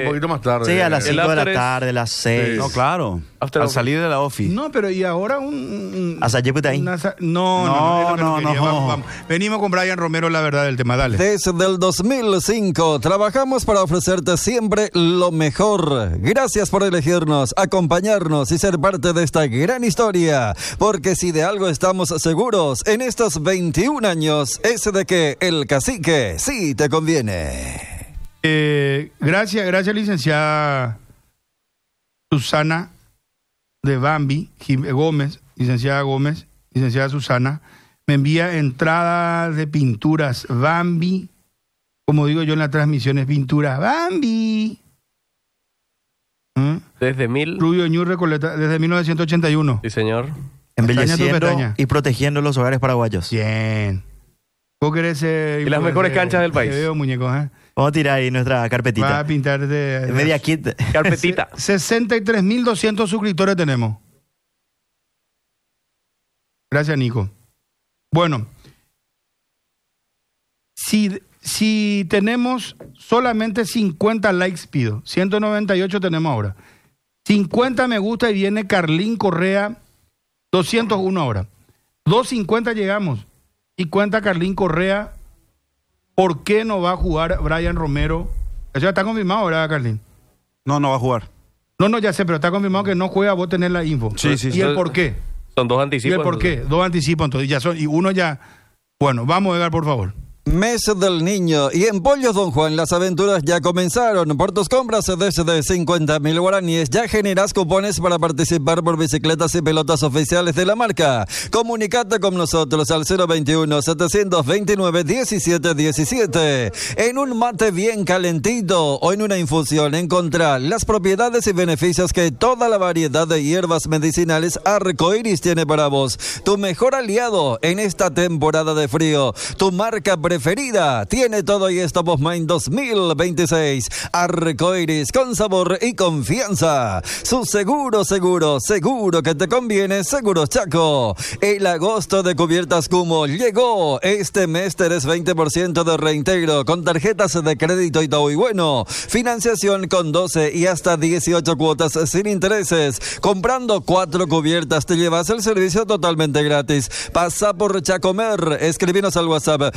poquito más tarde. Sí, a las 5 de la after es- tarde, a las 6. Sí. No, claro. After Al office. salir de la office. No, pero y ahora un Hasta Yeputay. no, es lo que No, quería. no. Vamos. Venimos con Brian Romero, la verdad del tema, dale. Desde el 2005 trabajamos para ofrecerte siempre lo mejor. Gracias por elegirnos, acompañarnos y ser parte de esta gran historia. Porque si de algo estamos seguros en estos 21 años es de que el cacique sí te conviene. Gracias, licenciada Susana de Bambi Gómez, licenciada Susana, me envía entradas de pinturas Bambi, como digo yo en las transmisiones, pinturas Bambi. Desde 1000. Rubio Ñu Recoleta, desde 1981. Sí, señor. Embelleciendo pestaña. y protegiendo los hogares paraguayos. Bien. ¿Vos querés ser Y las mejores canchas del país. Te veo, muñeco, ¿eh? Vamos a tirar ahí nuestra Va a carpetita. pintar de Media kit. Carpetita. 63.200 suscriptores tenemos. Gracias, Nico. Bueno, si tenemos solamente 50 likes, pido. 198 tenemos ahora. 50 me gusta y viene Carlín Correa, 201 ahora. 250 llegamos. Y cuenta Carlín Correa, ¿por qué no va a jugar Brian Romero? Eso ya está confirmado, ¿verdad, Carlín? No va a jugar. No, ya sé, pero está confirmado que no juega, vos tenés la info. Sí. ¿Y el por qué? Son dos ¿Y anticipos. el por qué? Dos anticipos, entonces ya son, y uno ya. Bueno, vamos, Edgar, por favor. Mes del Niño y en Pollos Don Juan las aventuras ya comenzaron. Por tus compras desde 50.000 guaraníes ya generas cupones para participar por bicicletas y pelotas oficiales de la marca. Comunicate con nosotros al 021-729-1717. En un mate bien calentito o en una infusión encontrá las propiedades y beneficios que toda la variedad de hierbas medicinales Arcoiris tiene para vos. Tu mejor aliado en esta temporada de frío. Tu marca preferida tiene todo y Stop of Mind 2026. Arcoiris con sabor y confianza. Su seguro que te conviene, Seguros Chaco. El agosto de Cubiertas Cumo llegó. Este mes tenés 20% de reintegro con tarjetas de crédito y todo y bueno. Financiación con 12 y hasta 18 cuotas sin intereses. Comprando 4 cubiertas te llevas el servicio totalmente gratis. Pasa por Chacomer. Escribinos al WhatsApp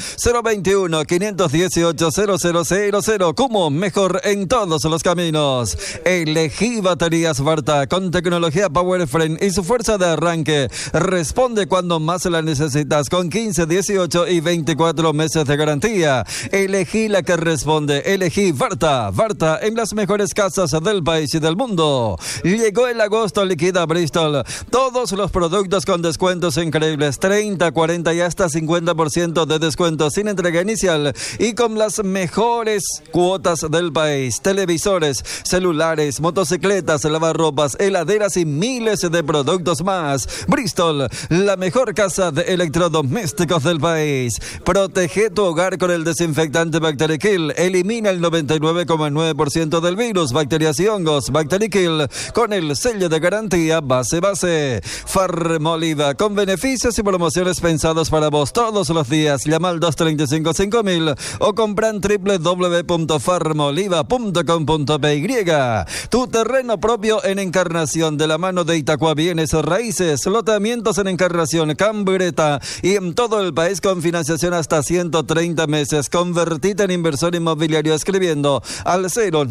021-518-0000. Como mejor en todos los caminos. Elegí baterías Varta con tecnología Power Frame y su fuerza de arranque. Responde cuando más la necesitas con 15, 18 y 24 meses de garantía. Elegí la que responde. Elegí Varta. Varta en las mejores casas del país y del mundo. Llegó el agosto liquida Bristol. Todos los productos con descuentos increíbles. 30, 40 y hasta 50% de descuento sin entrega inicial y con las mejores cuotas del país. Televisores, celulares, motocicletas, lavarropas, heladeras y miles de productos más. Bristol, la mejor casa de electrodomésticos del país. Protege tu hogar con el desinfectante Bacterikill. Elimina el 99,9% del virus, bacterias y hongos. Bacterikill con el sello de garantía base. Farmoliva con beneficios y promociones pensados para vos todos los días. Llama al 235-5000 o compran www.farmoliva.com.py. Tu terreno propio en Encarnación de la mano de Itacua Bienes Raíces, lotamientos en Encarnación, Cambreta y en todo el país con financiación hasta 130 meses. Convertite en inversor inmobiliario escribiendo al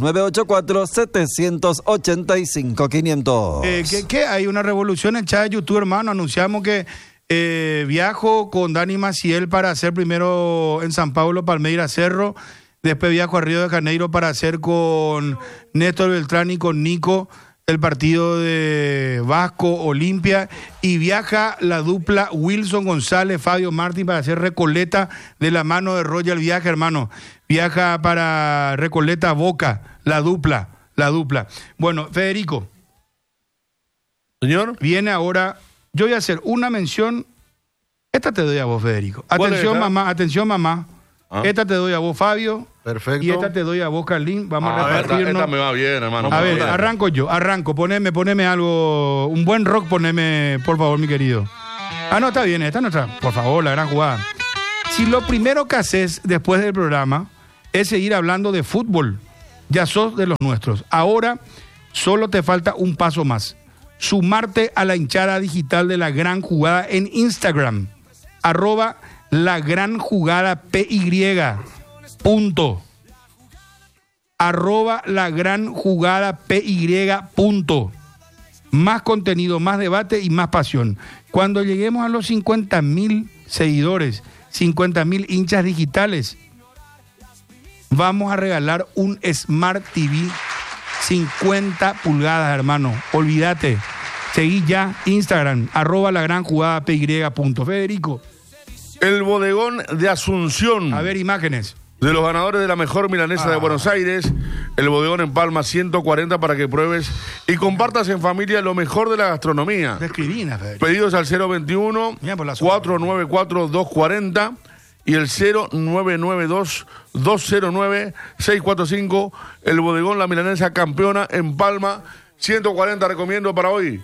0984-785-500. ¿Qué? Hay una revolución en chat de YouTube, hermano. Anunciamos que viajo con Dani Maciel para hacer primero en San Paulo, Palmeira Cerro. Después viajo a Río de Janeiro para hacer con Néstor Beltrán y con Nico el partido de Vasco Olimpia. Y viaja la dupla Wilson González, Fabio Martín para hacer Recoleta de la mano de Royal Viaje, hermano. Viaja para Recoleta Boca, la dupla. Bueno, Federico. Señor. Viene ahora. Yo voy a hacer una mención. Esta te doy a vos, Federico. Atención, mamá. ¿Ah? Esta te doy a vos, Fabio. Perfecto. Y esta te doy a vos, Carlín. Vamos a repartirnos. Esta me va bien, hermano. A ver, arranco. Poneme algo. Un buen rock, poneme, por favor, mi querido. No, está bien. Esta es nuestra, por favor, la gran jugada. Si lo primero que haces después del programa es seguir hablando de fútbol, Ya sos de los nuestros. Ahora solo te falta un paso más. Sumarte a la hinchada digital de La Gran Jugada en Instagram. @La Gran Jugada PY. Punto. @La Gran Jugada PY. Punto. Más contenido, más debate y más pasión. Cuando lleguemos a los 50.000 seguidores, 50.000 hinchas digitales, vamos a regalar un Smart TV 50 pulgadas, hermano. Olvídate. Seguí ya Instagram, @La Gran Jugada PY. Punto. Federico, El bodegón de Asunción. a ver imágenes. De los ganadores de la mejor milanesa de Buenos Aires, el bodegón en Palma 140 para que pruebes y compartas en familia lo mejor de la gastronomía. Describina, Federico. Pedidos al 021 Mira por la zona. 494 240 y el 0992 209 645. El bodegón La Milanesa campeona en Palma 140. Recomiendo para hoy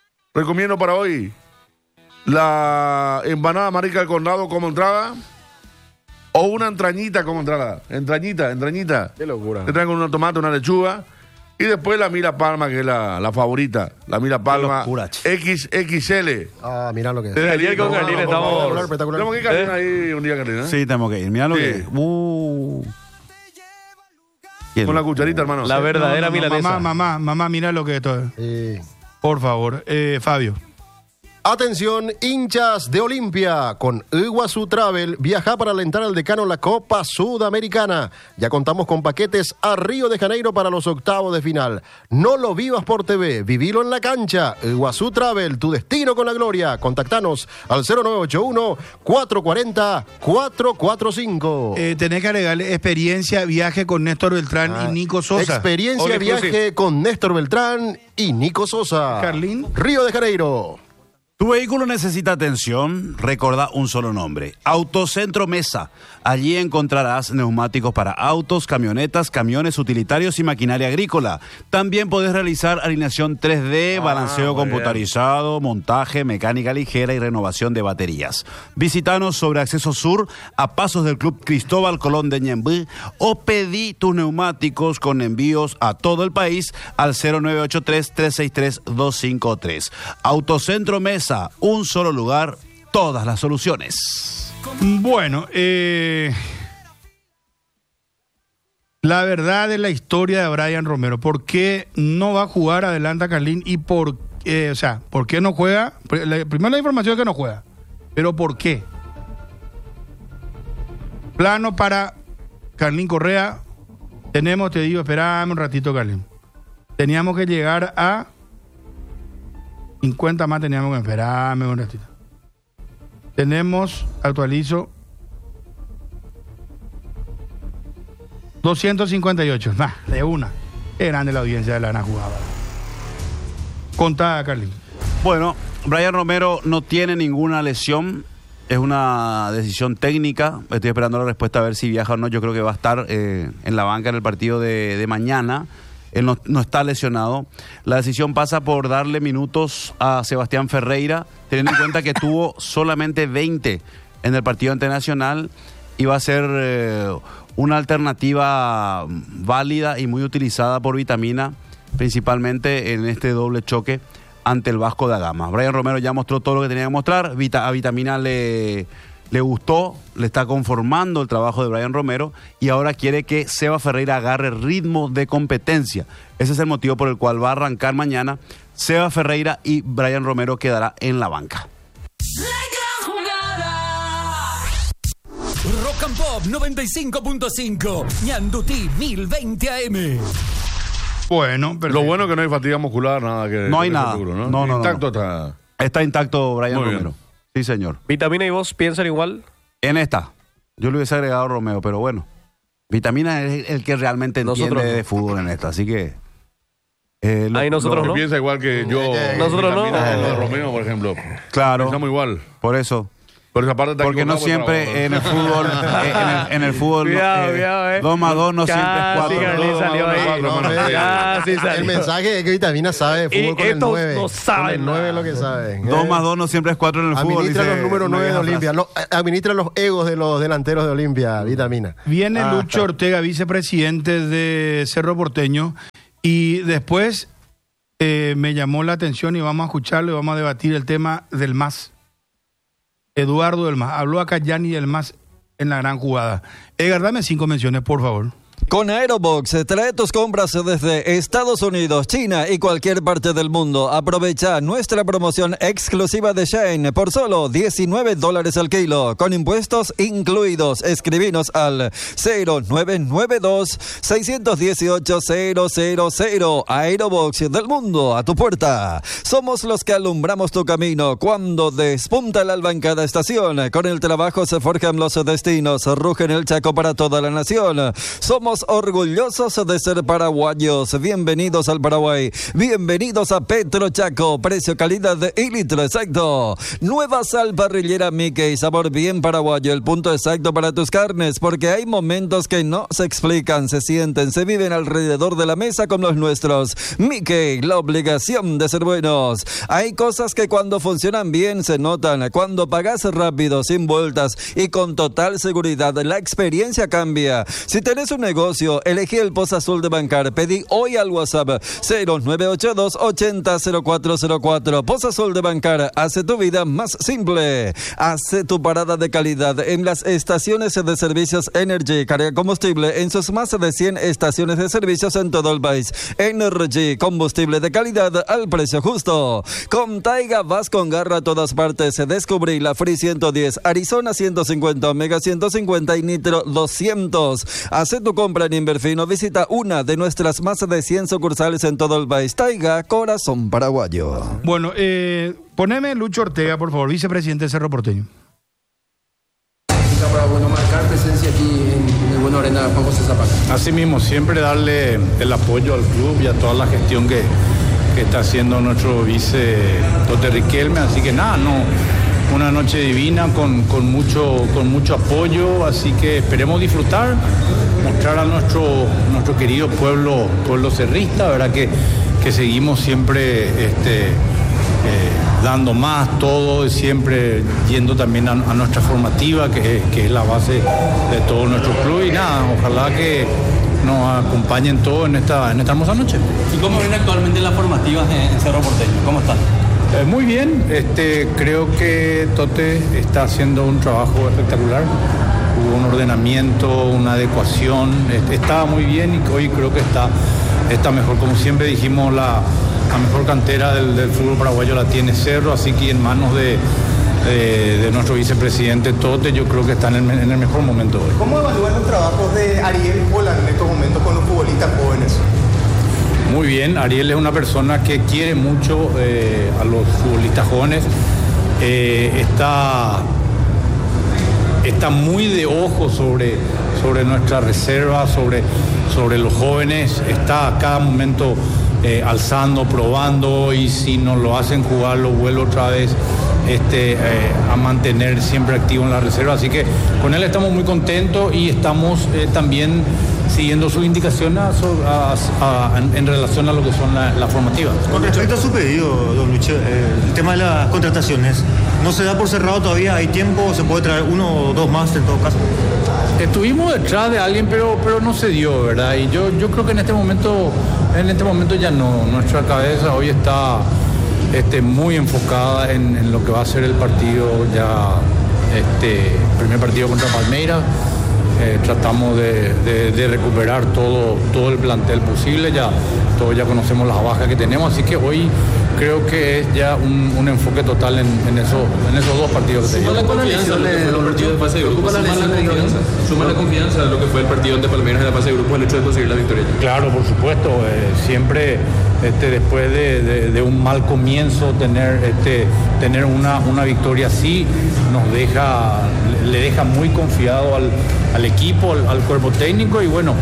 la empanada marica del condado como entrada. O una entrañita como entrada. Entrañita. Qué locura. Te traen con una tomate, una lechuga. Y después la Mira Palma, que es la favorita. La Mira Palma locura, XXL. Ah, mirá lo que es. Ayer con Carlín estamos... Espectacular. Tenemos que ir Carlín ahí un día, Carlín, ¿eh? Sí, tenemos que ir. Mirá lo Sí. que. Con la cucharita, hermano. La verdadera No, milanesa. Mamá, mira lo que es todo. Por favor, Fabio. Atención, hinchas de Olimpia. Con Iguazú Travel, viaja para alentar al decano la Copa Sudamericana. Ya contamos con paquetes a Río de Janeiro para los octavos de final. No lo vivas por TV, vivilo en la cancha. Iguazú Travel, tu destino con la gloria. Contactanos al 0981-440-445. Tenés que agregarle experiencia, viaje con Néstor Beltrán y Nico Sosa. Experiencia All viaje inclusive. con Néstor Beltrán y Nico Sosa. Carlín. Río de Janeiro. Tu vehículo necesita atención, recordá un solo nombre, Autocentro Mesa. Allí encontrarás neumáticos para autos, camionetas, camiones utilitarios y maquinaria agrícola. También podés realizar alineación 3D, balanceo muy computarizado, montaje, mecánica ligera y renovación de baterías. Visítanos sobre Acceso Sur, a pasos del Club Cristóbal Colón de Ñemby, o pedí tus neumáticos con envíos a todo el país al 0983-363-253. Autocentro Mesa. Un solo lugar, todas las soluciones. Bueno, la verdad de la historia de Brian Romero. ¿Por qué no va a jugar adelanta Carlín? Y ¿por qué no juega? Primero la información es que no juega. Pero ¿por qué? Plano para Carlín Correa. Tenemos, te digo, esperame un ratito, Carlín. Teníamos que llegar a 50 más, teníamos que esperarme un ratito. Tenemos, actualizo, 258. De una. Qué grande la audiencia de la Gran Jugada. Contá, Carlín. Bueno, Brian Romero no tiene ninguna lesión. Es una decisión técnica. Estoy esperando la respuesta a ver si viaja o no. Yo creo que va a estar en la banca en el partido de mañana. Él no está lesionado. La decisión pasa por darle minutos a Sebastián Ferreira, teniendo en cuenta que tuvo solamente 20 en el partido internacional y va a ser una alternativa válida y muy utilizada por Vitamina, principalmente en este doble choque ante el Vasco da Gama. Brian Romero ya mostró todo lo que tenía que mostrar. A Vitamina le gustó, le está conformando el trabajo de Brian Romero y ahora quiere que Seba Ferreira agarre ritmo de competencia. Ese es el motivo por el cual va a arrancar mañana. Seba Ferreira y Brian Romero quedará en la banca. Rock and Pop 95.5, Ñandutí 1020 AM. Bueno, perfecto. Lo bueno es que no hay fatiga muscular, nada que... No hay con eso nada. seguro, No, no, Intacto no. está... Está intacto Brian Muy bien. Romero. Sí, señor. ¿Vitamina y vos piensan igual? En esta, yo le hubiese agregado a Romeo, pero bueno. Vitamina es el que realmente entiende Nosotros no. de fútbol en esta, así que... Ahí nosotros Que no. piensa igual que yo. Nosotros no. Vitamina, lo de Romeo, por ejemplo. Claro, Pensamos igual. por eso. Por esa parte está Porque no equivocado, pero siempre en el fútbol, en el fútbol, Cuidado, 2 más 2 no siempre es Casi 4. Carlín salió ahí. Casi El salió. mensaje es que Vitamina sabe de fútbol Y con el estos 9. no saben Con el 9 es nada. lo que sabe. 2 más 2 no siempre es 4 en el fútbol. Administra dice los números una 9 de vieja Olimpia. frase. Administra los egos de los delanteros de Olimpia, Vitamina. Viene Lucho Ortega, vicepresidente de Cerro Porteño, y después me llamó la atención y vamos a escucharlo y vamos a debatir el tema del MAS. Eduardo del MAS. Habló acá Yanni del MAS en la gran jugada. Edgar, dame 5 menciones, por favor. Con Aerobox, trae tus compras desde Estados Unidos, China y cualquier parte del mundo. Aprovecha nuestra promoción exclusiva de Shane por solo $19 al kilo, con impuestos incluidos. Escribinos al 0992-618-000. Aerobox del mundo a tu puerta. Somos los que alumbramos tu camino cuando despunta el alba en cada estación. Con el trabajo se forjan los destinos. Rugen el Chaco para toda la nación. Somos orgullosos de ser paraguayos. Bienvenidos al Paraguay. Bienvenidos a Petro Chaco. Precio, calidad y litro exacto. Nueva sal parrillera Mickey. Sabor bien paraguayo. El punto exacto para tus carnes. Porque hay momentos que no se explican, se sienten, se viven alrededor de la mesa con los nuestros. Mickey, la obligación de ser buenos. Hay cosas que cuando funcionan bien se notan. Cuando pagas rápido, sin vueltas y con total seguridad, la experiencia cambia. Si tenés un negocio, elegí el Post Azul de Bancar. Pedí hoy al WhatsApp 0982 800404. Post Azul de Bancar hace tu vida más simple. Hace tu parada de calidad en las estaciones de servicios Energy. Carga combustible en sus más de 100 estaciones de servicios en todo el país. Energy, combustible de calidad al precio justo. Con Taiga vas con garra a todas partes. Descubrí la Free 110, Arizona 150, Omega 150 y Nitro 200. Hace tu compra en Inverfino. Visita una de nuestras más de 100 sucursales en todo el país. Taiga, corazón paraguayo. Bueno, poneme Lucho Ortega, por favor, vicepresidente de Cerro Porteño. Para marcar presencia aquí en el Bueno Arena Juan José Zapata. Así mismo, siempre darle el apoyo al club y a toda la gestión que está haciendo nuestro vice Tote Riquelme. Así que nada, una noche divina con mucho apoyo, así que esperemos disfrutar, mostrar a nuestro querido pueblo cerrista, ¿verdad? Que seguimos siempre dando más, todo, siempre yendo también a nuestra formativa, que es la base de todo nuestro club, y nada, ojalá que nos acompañen todos en esta hermosa noche. ¿Y cómo ven actualmente las formativas en Cerro Porteño? ¿Cómo están? Muy bien, creo que Tote está haciendo un trabajo espectacular. Hubo un ordenamiento, una adecuación, estaba muy bien y hoy creo que está mejor. Como siempre dijimos, la mejor cantera del fútbol paraguayo la tiene Cerro, así que en manos de nuestro vicepresidente Tote, yo creo que está en el mejor momento hoy. ¿Cómo evalúan los trabajos de Ariel Polan en estos momentos con los futbolistas jóvenes? Muy bien, Ariel es una persona que quiere mucho a los futbolistas jóvenes. Está muy de ojo sobre nuestra reserva, sobre los jóvenes. Está a cada momento alzando, probando, y si nos lo hacen jugar, lo vuelve otra vez a mantener siempre activo en la reserva. Así que con él estamos muy contentos y estamos también siguiendo sus indicaciones en relación a lo que son las formativas. Con respecto a su pedido, don Lucho, el tema de las contrataciones, ¿no se da por cerrado todavía? ¿Hay tiempo? ¿Se puede traer uno o dos más en todo caso? Estuvimos detrás de alguien, pero no se dio, ¿verdad? Y yo creo que en este momento ya no. Nuestra cabeza hoy está muy enfocada en lo que va a ser el partido ya, primer partido contra Palmeiras. Tratamos de recuperar todo el plantel posible. Todos ya conocemos las bajas que tenemos, así que hoy creo que es ya un enfoque total en esos dos partidos que teníamos. Suma la confianza de lo que fue el partido de fase de grupos. Suma la confianza de lo que fue el partido ante Palmeiras en la fase de grupos, el hecho de conseguir la victoria. Claro, por supuesto. Siempre después de un mal comienzo tener una victoria así le deja muy confiado al equipo, al cuerpo técnico, y bueno,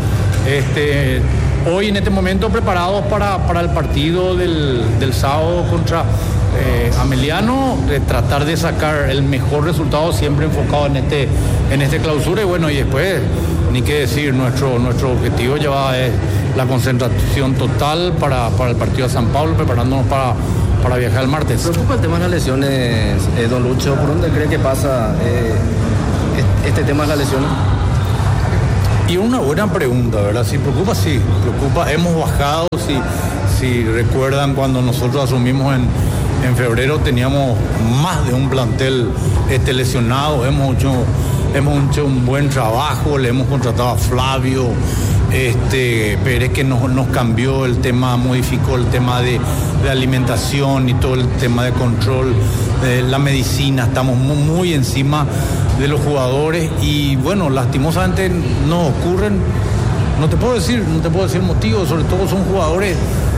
hoy en este momento preparados para el partido del sábado Ameliano, de tratar de sacar el mejor resultado, siempre enfocado en este clausura. Y bueno, y después, ni qué decir, nuestro objetivo ya es la concentración total para el partido de San Pablo, preparándonos para viajar el martes. ¿Preocupa el tema de las lesiones, don Lucho? ¿Por dónde cree que pasa este tema de las lesiones? Y una buena pregunta, ¿verdad? Sí, preocupa, sí, preocupa. Hemos bajado, si recuerdan, cuando nosotros asumimos en febrero, teníamos más de un plantel lesionado. Hemos hecho un buen trabajo, le hemos contratado a Flavio Pérez, que nos cambió el tema, modificó el tema de alimentación y todo el tema de control, la medicina. Estamos muy encima de los jugadores y bueno, lastimosamente nos ocurren, no te puedo decir motivos, sobre todo son jugadores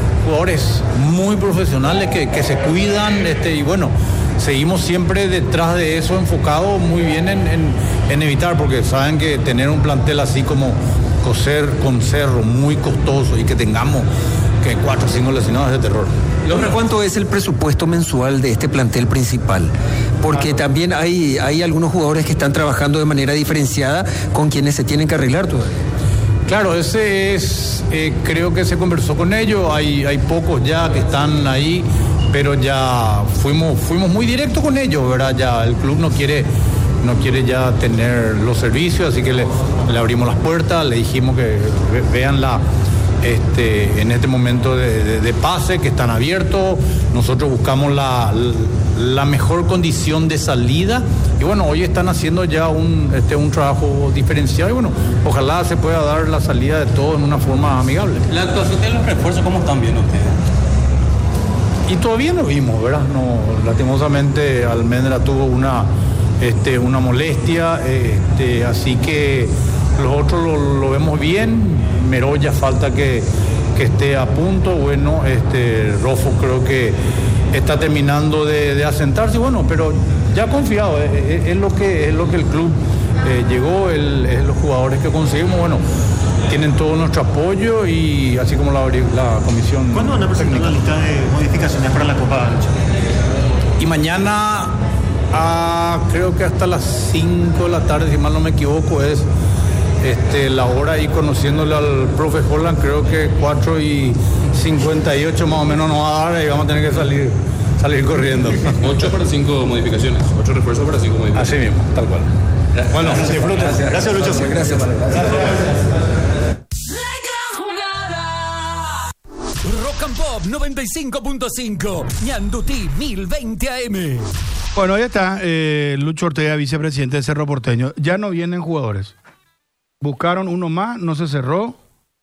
muy profesionales que se cuidan, y bueno, seguimos siempre detrás de eso, enfocados muy bien en evitar, porque saben que tener un plantel así como Coser con Cerro, muy costoso, y que tengamos que 4 o 5 lesionados es de terror. Ahora, ¿cuánto es el presupuesto mensual de este plantel principal? Porque también hay algunos jugadores que están trabajando de manera diferenciada con quienes se tienen que arreglar todavía. Claro, ese es, creo que se conversó con ellos, hay pocos ya que están ahí, pero ya fuimos muy directos con ellos, ¿verdad? Ya el club no quiere ya tener los servicios, así que le abrimos las puertas, le dijimos que vean en este momento de pase, que están abiertos. Nosotros buscamos la mejor condición de salida y bueno, hoy están haciendo ya un trabajo diferenciado y bueno, ojalá se pueda dar la salida de todo en una forma amigable. La actuación de los refuerzos, ¿cómo están viendo ustedes? Y todavía no vimos, ¿verdad? No, lastimosamente Almendra tuvo una molestia, así que los otros lo vemos bien. Meroya falta que esté a punto. Bueno, Rofo creo que está terminando de asentarse, bueno, pero ya confiado, es lo que el club llegó, es los jugadores que conseguimos, bueno, tienen todo nuestro apoyo y así como la comisión. ¿Cuándo van a presentar la lista de modificaciones para la Copa? Y mañana, creo que hasta las 5 de la tarde, si mal no me equivoco, es la hora, y conociéndole al profe Holland, creo que 4:58 más o menos nos va a dar y vamos a tener que salir corriendo. 8 para 5 modificaciones, 8 refuerzos para 5 modificaciones. Así mismo, tal cual. Bueno, disfruten. Gracias, Lucho. Gracias. Rock and Pop 95.5, Ñandutí 1020 AM. Bueno, ya está Lucho Ortega, vicepresidente de Cerro Porteño. Ya no vienen jugadores. Buscaron uno más, no se cerró.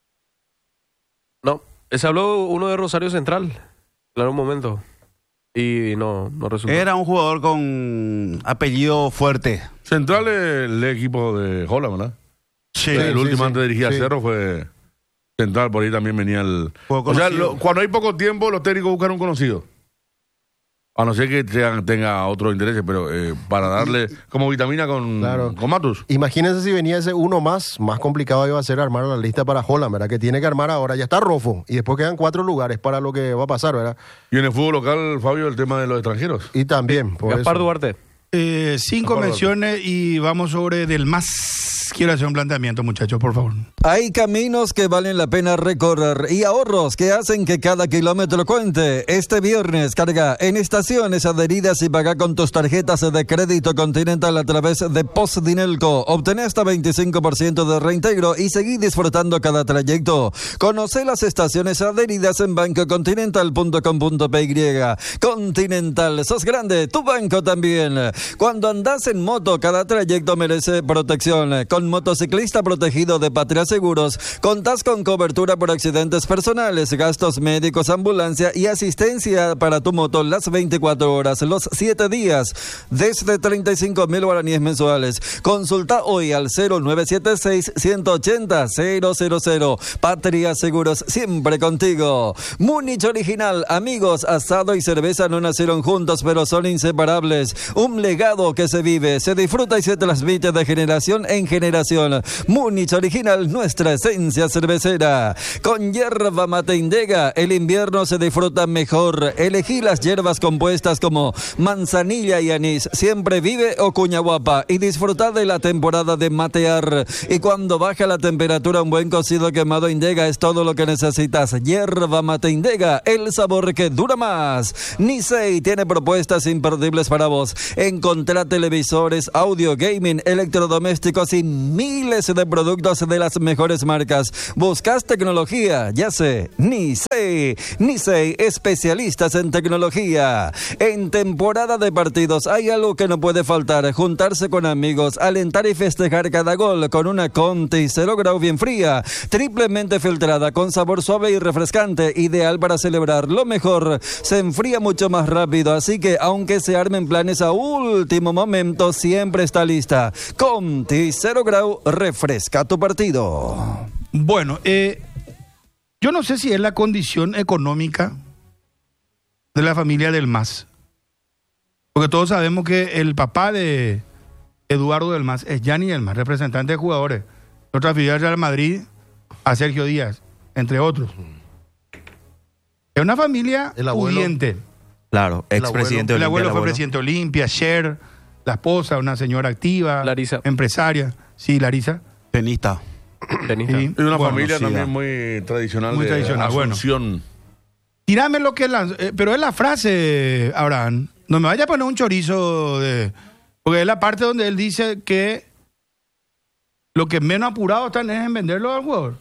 No, se habló uno de Rosario Central en algún momento y no resultó. Era un jugador con apellido fuerte. Central es el equipo de Holland, ¿verdad? Sí. El último antes de dirigir a Cerro fue Central, por ahí también venía el... O sea, cuando hay poco tiempo, los técnicos buscan un conocido. A no ser que tenga otros intereses, pero para darle como vitamina con Matus. Imagínense si venía ese uno más complicado iba a ser armar la lista para Holland, ¿verdad? Que tiene que armar ahora. Ya está Rofo y después quedan 4 lugares para lo que va a pasar, ¿verdad? Y en el fútbol local, Fabio, el tema de los extranjeros. Y también. Gaspar Duarte. 5 menciones y vamos sobre del más. Quiero hacer un planteamiento, muchachos, por favor. Hay caminos que valen la pena recorrer y ahorros que hacen que cada kilómetro cuente. Este viernes carga en estaciones adheridas y paga con tus tarjetas de crédito Continental a través de Postdinelco. Obtén hasta 25% de reintegro y seguí disfrutando cada trayecto. Conoce las estaciones adheridas en bancocontinental.com.py. Continental, sos grande, tu banco también. Cuando andás en moto, cada trayecto merece protección. Con Motociclista Protegido de Patria Seguros, contás con cobertura por accidentes personales, gastos médicos, ambulancia y asistencia para tu moto las 24 horas, los 7 días, desde 35.000 guaraníes mensuales. Consulta hoy al 0976-180-000. Patria Seguros, siempre contigo. Múnich Original, amigos, asado y cerveza no nacieron juntos, pero son inseparables. Un legado que se vive, se disfruta y se transmite de generación en generación generación. Múnich Original, nuestra esencia cervecera. Con yerba mate Indega, el invierno se disfruta mejor. Elegí las hierbas compuestas como manzanilla y anís. Siempre vive o cuña guapa y disfruta de la temporada de matear. Y cuando baja la temperatura, un buen cocido quemado Indega es todo lo que necesitas. Yerba mate Indega, el sabor que dura más. Nisei tiene propuestas imperdibles para vos. Encontrá televisores, audio, gaming, electrodomésticos y miles de productos de las mejores marcas. ¿Buscas tecnología? Ya sé, Nisei. Nisei, especialistas en tecnología. En temporada de partidos hay algo que no puede faltar: juntarse con amigos, alentar y festejar cada gol con una Conti 0 grau bien fría, triplemente filtrada, con sabor suave y refrescante, ideal para celebrar. Lo mejor, se enfría mucho más rápido, así que aunque se armen planes a último momento, siempre está lista. Conti 0 grau, refresca tu partido. Bueno, yo no sé si es la condición económica de la familia del MAS, porque todos sabemos que el papá de Eduardo del MAS es Gianni del MAS, representante de jugadores. Otra filial del Real Madrid a Sergio Díaz, entre otros. Es una familia pudiente. Claro, expresidente El Olimpia. abuelo fue presidente de Olimpia, Cher, la esposa, una señora activa, Larisa, empresaria. Sí, Larisa. Tenista. Sí. Y una Bueno, familia sí, también muy tradicional. Muy de tradicional, bueno. Asunción. Tírame lo que es pero es la frase, Abraham. No me vaya a poner un chorizo porque es la parte donde él dice que lo que menos apurado están es en venderlo al jugador.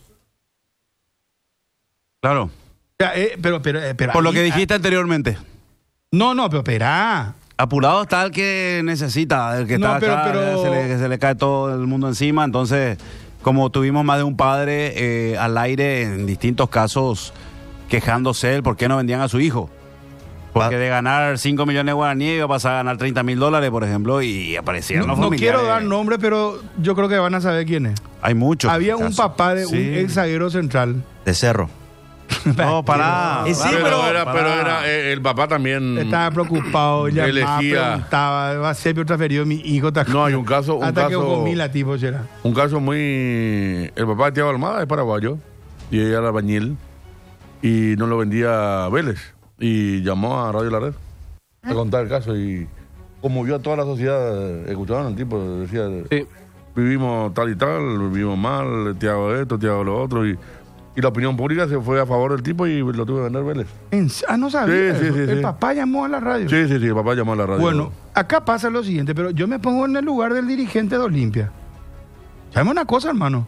Claro. O sea, pero Por lo ahí- que dijiste anteriormente. No, pero espera. Apurado está el que necesita, el que No, está pero- acá, pero- se le cae todo el mundo encima. Entonces, como tuvimos más de un padre al aire en distintos casos quejándose él, ¿por qué no vendían a su hijo? Porque de ganar 5 millones de guaraníes iba a pasar a ganar 30.000 dólares, por ejemplo, y aparecían los No familiares. quiero dar nombre, pero yo creo que van a saber quién es. Hay muchos. Había un casos. papá de Sí. un ex zaguero central. De Cerro. No, pará. Y sí, pero pero- era el papá también. Estaba preocupado, llamaba, Elegía. preguntaba, va a ser transferido mi hijo. No, hay un caso. Hasta que Gomila, tipo, será. Un caso muy. El papá de Thiago Almada es paraguayo y ella era albañil y no lo vendía a Vélez. Y llamó a Radio La Red a contar el caso y conmovió a toda la sociedad. Escuchaban al tipo, decía: vivimos tal y tal, vivimos mal, Thiago esto, Thiago lo otro. Y la opinión pública se fue a favor del tipo y lo tuvo que vender Vélez. No sabía. Sí, eso. sí, sí, El sí. papá llamó a la radio. Sí, el papá llamó a la radio. Bueno, acá pasa lo siguiente, pero yo me pongo en el lugar del dirigente de Olimpia. ¿Sabes una cosa, hermano?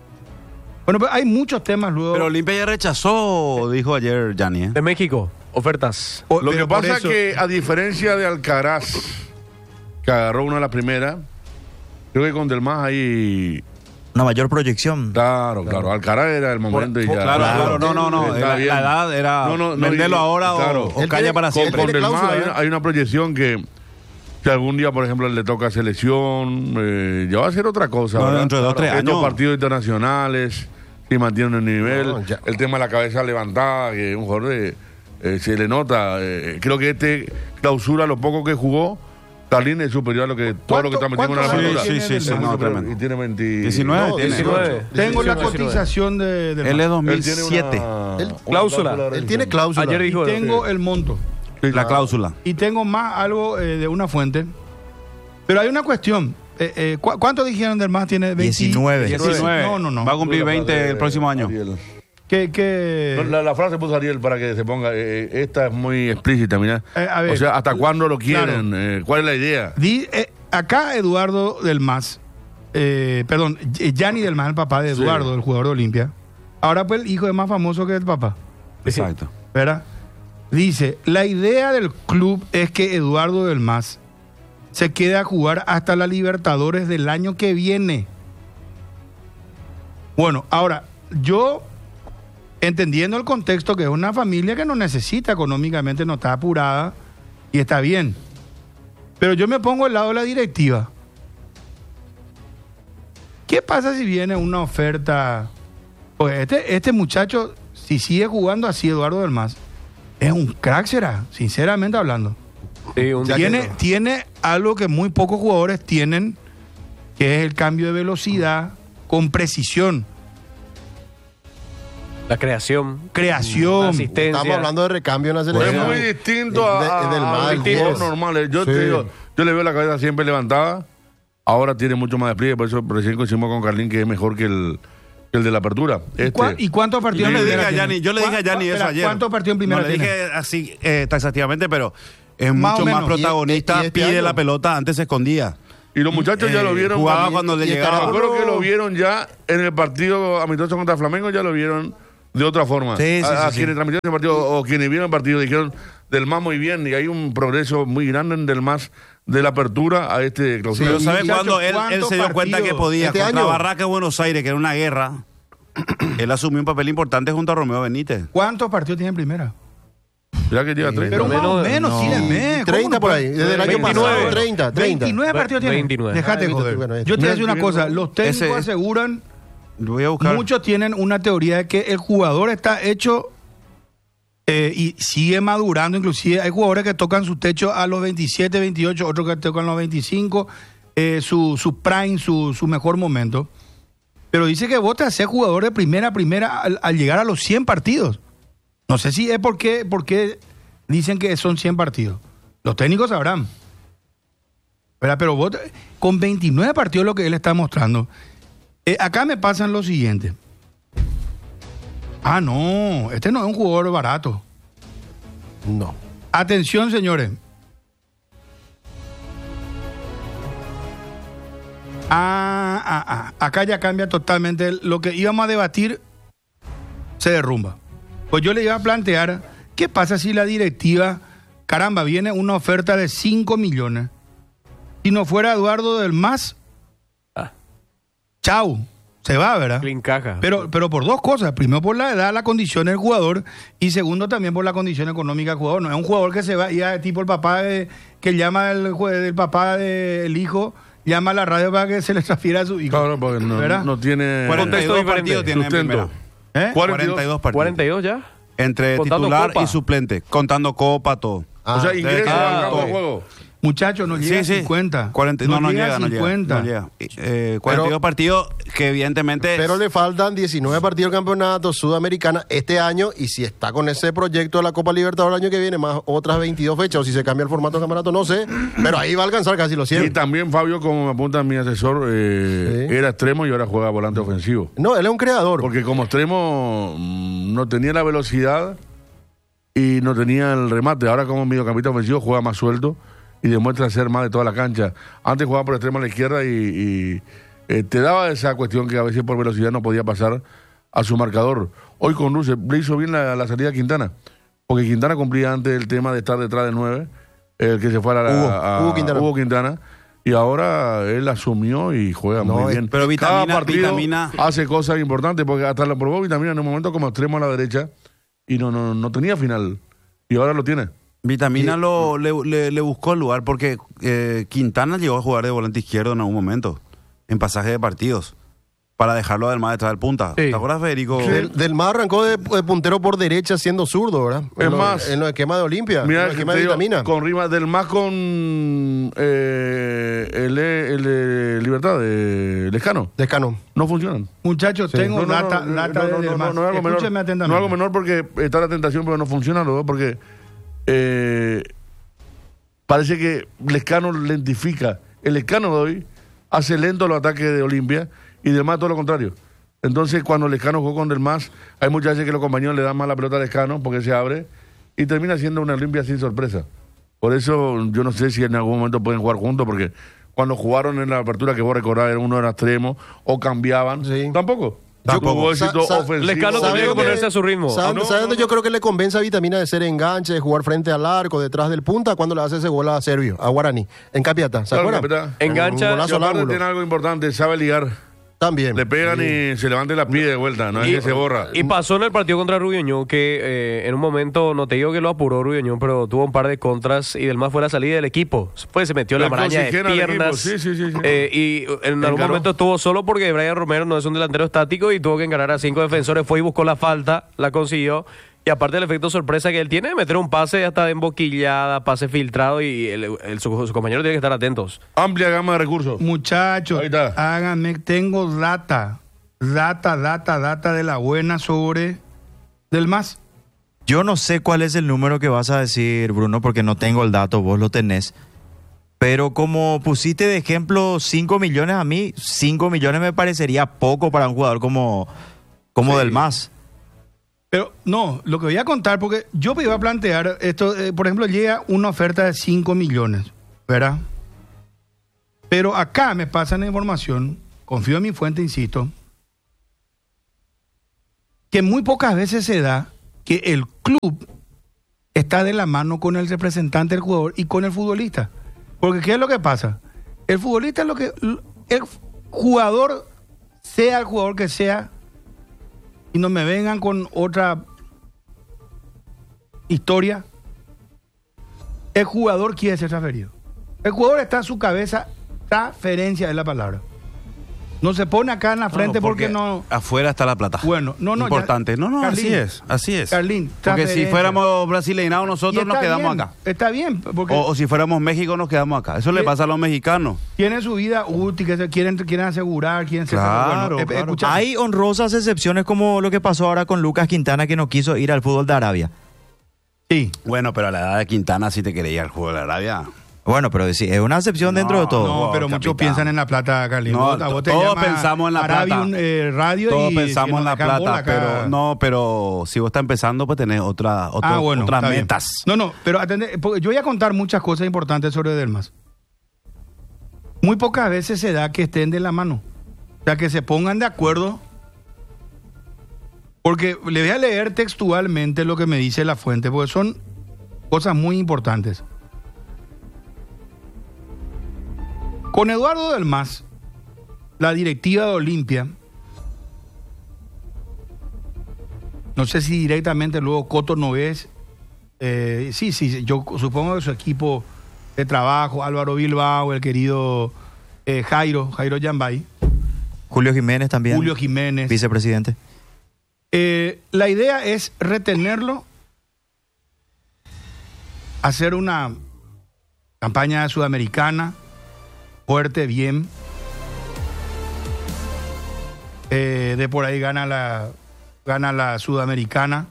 Bueno, pues hay muchos temas luego. Pero Olimpia ya rechazó, dijo ayer Gianni. De México, ofertas. Lo que pasa es que, a diferencia de Alcaraz, que agarró una de las primeras, creo que con Del Mas hay una mayor proyección. Claro. Alcaraz era el momento y ya. Claro, no. Está La bien. edad era venderlo ahora o calla para siempre. Con Del Mas hay una proyección que algún día, por ejemplo, le toca selección, ya va a ser otra cosa. No, ¿verdad? dentro de 2 o 3 Estos años. partidos internacionales, si mantienen el nivel, No, ya. el tema de la cabeza levantada, que un jugador se le nota. Creo que clausura lo poco que jugó. Talín es superior a lo que todo lo que está metiendo en la ¿cuántos aventura. años tiene Del Mas? Y tiene 20... 19 tiene. 19. Tengo la cotización de Él es 2007. Cláusula. Él tiene cláusula. Ayer dijo. Y tengo el monto. La cláusula. Y tengo más algo de una fuente. Pero hay una cuestión. ¿Cuánto dijeron Del Mas? Tiene 19. No. Va a cumplir 20 el próximo año. La frase puso Ariel para que se ponga. Esta es muy explícita, mira. A ver, o sea, ¿hasta cuándo lo quieren? claro. ¿Cuál es la idea? Acá Eduardo Del Mas, Gianni Del Mas, el papá de Eduardo, el jugador de Olimpia. Ahora pues el hijo es más famoso que el papá. Exacto. ¿Verdad? Dice, la idea del club es que Eduardo Del Mas se quede a jugar hasta la Libertadores del año que viene. Bueno, ahora, yo, entendiendo el contexto que es una familia que no necesita económicamente, no está apurada y está bien. Pero yo me pongo al lado de la directiva. ¿Qué pasa si viene una oferta? Pues este muchacho, si sigue jugando así, Eduardo Del Mas, es un crack, será, sinceramente hablando. Sí, Tiene algo que muy pocos jugadores tienen, que es el cambio de velocidad con precisión. La creación. Creación. Asistencia. Estamos hablando de recambio en la selección. Es muy distinto al juego normal. Yo te digo, yo le veo la cabeza siempre levantada. Ahora tiene mucho más despliegue. Por eso recién coincidimos con Carlín, que es mejor que el de la apertura. ¿Y cuántos partidos yo le dije a Yanni eso ayer. ¿Cuántos partidos en primera no le dije así taxativamente, pero es mucho más protagonista, pide la pelota, antes se escondía. Y los muchachos ya lo vieron. Jugaba cuando le llegaba. Yo creo que lo vieron ya en el partido amistoso contra Flamengo, ya lo vieron de otra forma. Quienes transmitieron el partido o quienes vieron el partido dijeron del MAS muy bien, y hay un progreso muy grande en del MAS de la apertura a este clausura. Pero ¿sabe cuándo él se dio cuenta que podía? Este Contra año. Barraca de Buenos Aires, que era una guerra, él asumió un papel importante junto a Romeo Benítez. ¿Cuántos partidos tiene en primera? Ya que lleva 30. Pero más o menos, sígueme. 30 por ahí. Desde el año pasado, 30. 29 partidos tiene. 29. Déjate joder. Yo te voy a decir una cosa. Los técnicos aseguran, voy a buscar. muchos tienen una teoría de que el jugador está hecho y sigue madurando. Inclusive hay jugadores que tocan su techo a los 27, 28, otros que tocan los 25, su prime, su mejor momento. Pero dice que vos te haces jugador de primera al llegar a los 100 partidos. No sé si es porque dicen que son 100 partidos. Los técnicos sabrán. Pero vos, con 29 partidos, lo que él está mostrando. Acá me pasan lo siguiente. No, este no es un jugador barato. No. Atención, señores. Acá ya cambia totalmente. Lo que íbamos a debatir se derrumba. Pues yo le iba a plantear, ¿qué pasa si la directiva, caramba, viene una oferta de 5 millones? Si no fuera Eduardo del MAS, chau, se va, ¿verdad? Encaja. Pero por dos cosas. Primero, por la edad, la condición del jugador, y segundo, también por la condición económica del jugador. No es un jugador que se va, ya tipo el papá que llama el papá del hijo, llama a la radio para que se le transfiera a su hijo. Claro, porque no tiene 42 partidos tiene en primera. 42 partidos. 42 ya. Entre Contando titular Copa. y suplente, contando Copa, todo. O sea, ingresa al campo de juego. Muchachos, no llega a 50. 40, no llega a 50. No llega. 42 partidos que evidentemente... Pero le faltan 19 partidos del campeonato sudamericana este año, y si está con ese proyecto de la Copa Libertadores el año que viene, más otras 22 fechas, o si se cambia el formato del campeonato, no sé, pero ahí va a alcanzar casi los 100. Y también Fabio, como me apunta mi asesor, era extremo y ahora juega volante ofensivo. No, él es un creador. Porque como extremo no tenía la velocidad y no tenía el remate. Ahora como mediocampista ofensivo juega más suelto y demuestra ser más de toda la cancha. Antes jugaba por extremo a la izquierda y te daba esa cuestión que a veces por velocidad no podía pasar a su marcador. Hoy conduce, le hizo bien la salida a Quintana, porque Quintana cumplía antes el tema de estar detrás del 9, el que se fue a Hugo Quintana, y ahora él asumió y juega muy bien. Pero Cada partido hace cosas importantes, porque hasta lo probó Vitamina en un momento como extremo a la derecha y no tenía final, y ahora lo tiene. Vitamina le buscó el lugar porque Quintana llegó a jugar de volante izquierdo en algún momento, en pasaje de partidos, para dejarlo a Del Mar detrás del punta. ¿Te acuerdas, Federico? Del Mar arrancó de puntero por derecha siendo zurdo, ¿verdad? Es más, en los esquemas de Olimpia, mira, en los esquemas de Vitamina. Con Rima del Mar con el de Libertad, de Lescano. No funcionan. Muchachos, tengo data de Del Mar. No es algo menor. Atentamente. No es algo menor porque está la tentación, pero no funcionan los dos porque parece que Lescano lentifica. El Lescano de hoy hace lento los ataques de Olimpia y Del Mar todo lo contrario. Entonces, cuando Lescano jugó con Del Mar, hay muchas veces que los compañeros le dan más la pelota a Lescano porque se abre y termina siendo una Olimpia sin sorpresa. Por eso yo no sé si en algún momento pueden jugar juntos, porque cuando jugaron en la apertura que vos recordás, uno era extremo o cambiaban, tampoco. Tuvo éxito ofensivo. Lescano tendría que ponerse a su ritmo. ¿Sabes dónde yo creo que le convence a Vitamina de ser enganche, de jugar frente al arco, detrás del punta, cuando le hace ese gol a Servio, a Guaraní, en Capiatá? ¿Se acuerdan? Engancha. Y aparte tiene algo importante, sabe ligar. También. Le pegan y se levanta la pie de vuelta, no es que se borra. Y pasó en el partido contra Rubiñón que en un momento, no te digo que lo apuró Rubiñón, pero tuvo un par de contras y Del Mar fue la salida del equipo. Pues se metió la maraña de piernas. Sí. Y en algún momento estuvo solo porque Brian Romero no es un delantero estático y tuvo que encarar a 5 defensores. Fue y buscó la falta, la consiguió Y aparte del efecto sorpresa que él tiene, meter un pase hasta de emboquillada, pase filtrado y su compañero tiene que estar atentos. Amplia gama de recursos. Muchachos, háganme, tengo data de la buena sobre Del Mas. Yo no sé cuál es el número que vas a decir, Bruno, porque no tengo el dato, vos lo tenés. Pero como pusiste de ejemplo 5 millones, a mí 5 millones me parecería poco para un jugador como Del Mas. Pero no, lo que voy a contar, porque yo me iba a plantear esto, por ejemplo, llega una oferta de 5 millones, ¿verdad? Pero acá me pasan la información, confío en mi fuente, insisto, que muy pocas veces se da que el club está de la mano con el representante del jugador y con el futbolista. Porque ¿qué es lo que pasa? El futbolista es lo que... El jugador, sea el jugador que sea, y no me vengan con otra historia, el jugador quiere ser transferido. El jugador está en su cabeza, transferencia es la palabra. No se pone acá en la frente porque no... Afuera está la plata. Bueno, no. Importante. Ya, no, Carlín, así es. Carlín, porque si fuéramos brasileños nosotros nos quedamos bien, acá. Está bien. Porque o si fuéramos México nos quedamos acá. Eso le pasa a los mexicanos. Tienen su vida útil, que se quieren asegurar, quieren ser... Claro, bueno, claro. Hay honrosas excepciones como lo que pasó ahora con Lucas Quintana, que no quiso ir al fútbol de Arabia. Sí. Bueno, pero a la edad de Quintana sí te quería ir al fútbol de Arabia. Bueno, pero sí, es una excepción dentro de todo. No, pero muchos piensan en la plata, Carlín. No, todos pensamos en la plata. Radio todos y pensamos en la plata, pero si vos estás empezando, pues tenés otras metas. Bien. No, pero atende, yo voy a contar muchas cosas importantes sobre Del Mas. Muy pocas veces se da que estén de la mano. O sea, que se pongan de acuerdo. Porque le voy a leer textualmente lo que me dice la fuente, porque son cosas muy importantes. Con Eduardo Del Mas, la directiva de Olimpia, no sé si directamente luego Coto Novés, sí, yo supongo que su equipo de trabajo, Álvaro Bilbao, el querido Jairo Yambay. Julio Jiménez también. Julio Jiménez. Vicepresidente. La idea es retenerlo, hacer una campaña sudamericana, fuerte, bien. De por ahí gana la sudamericana.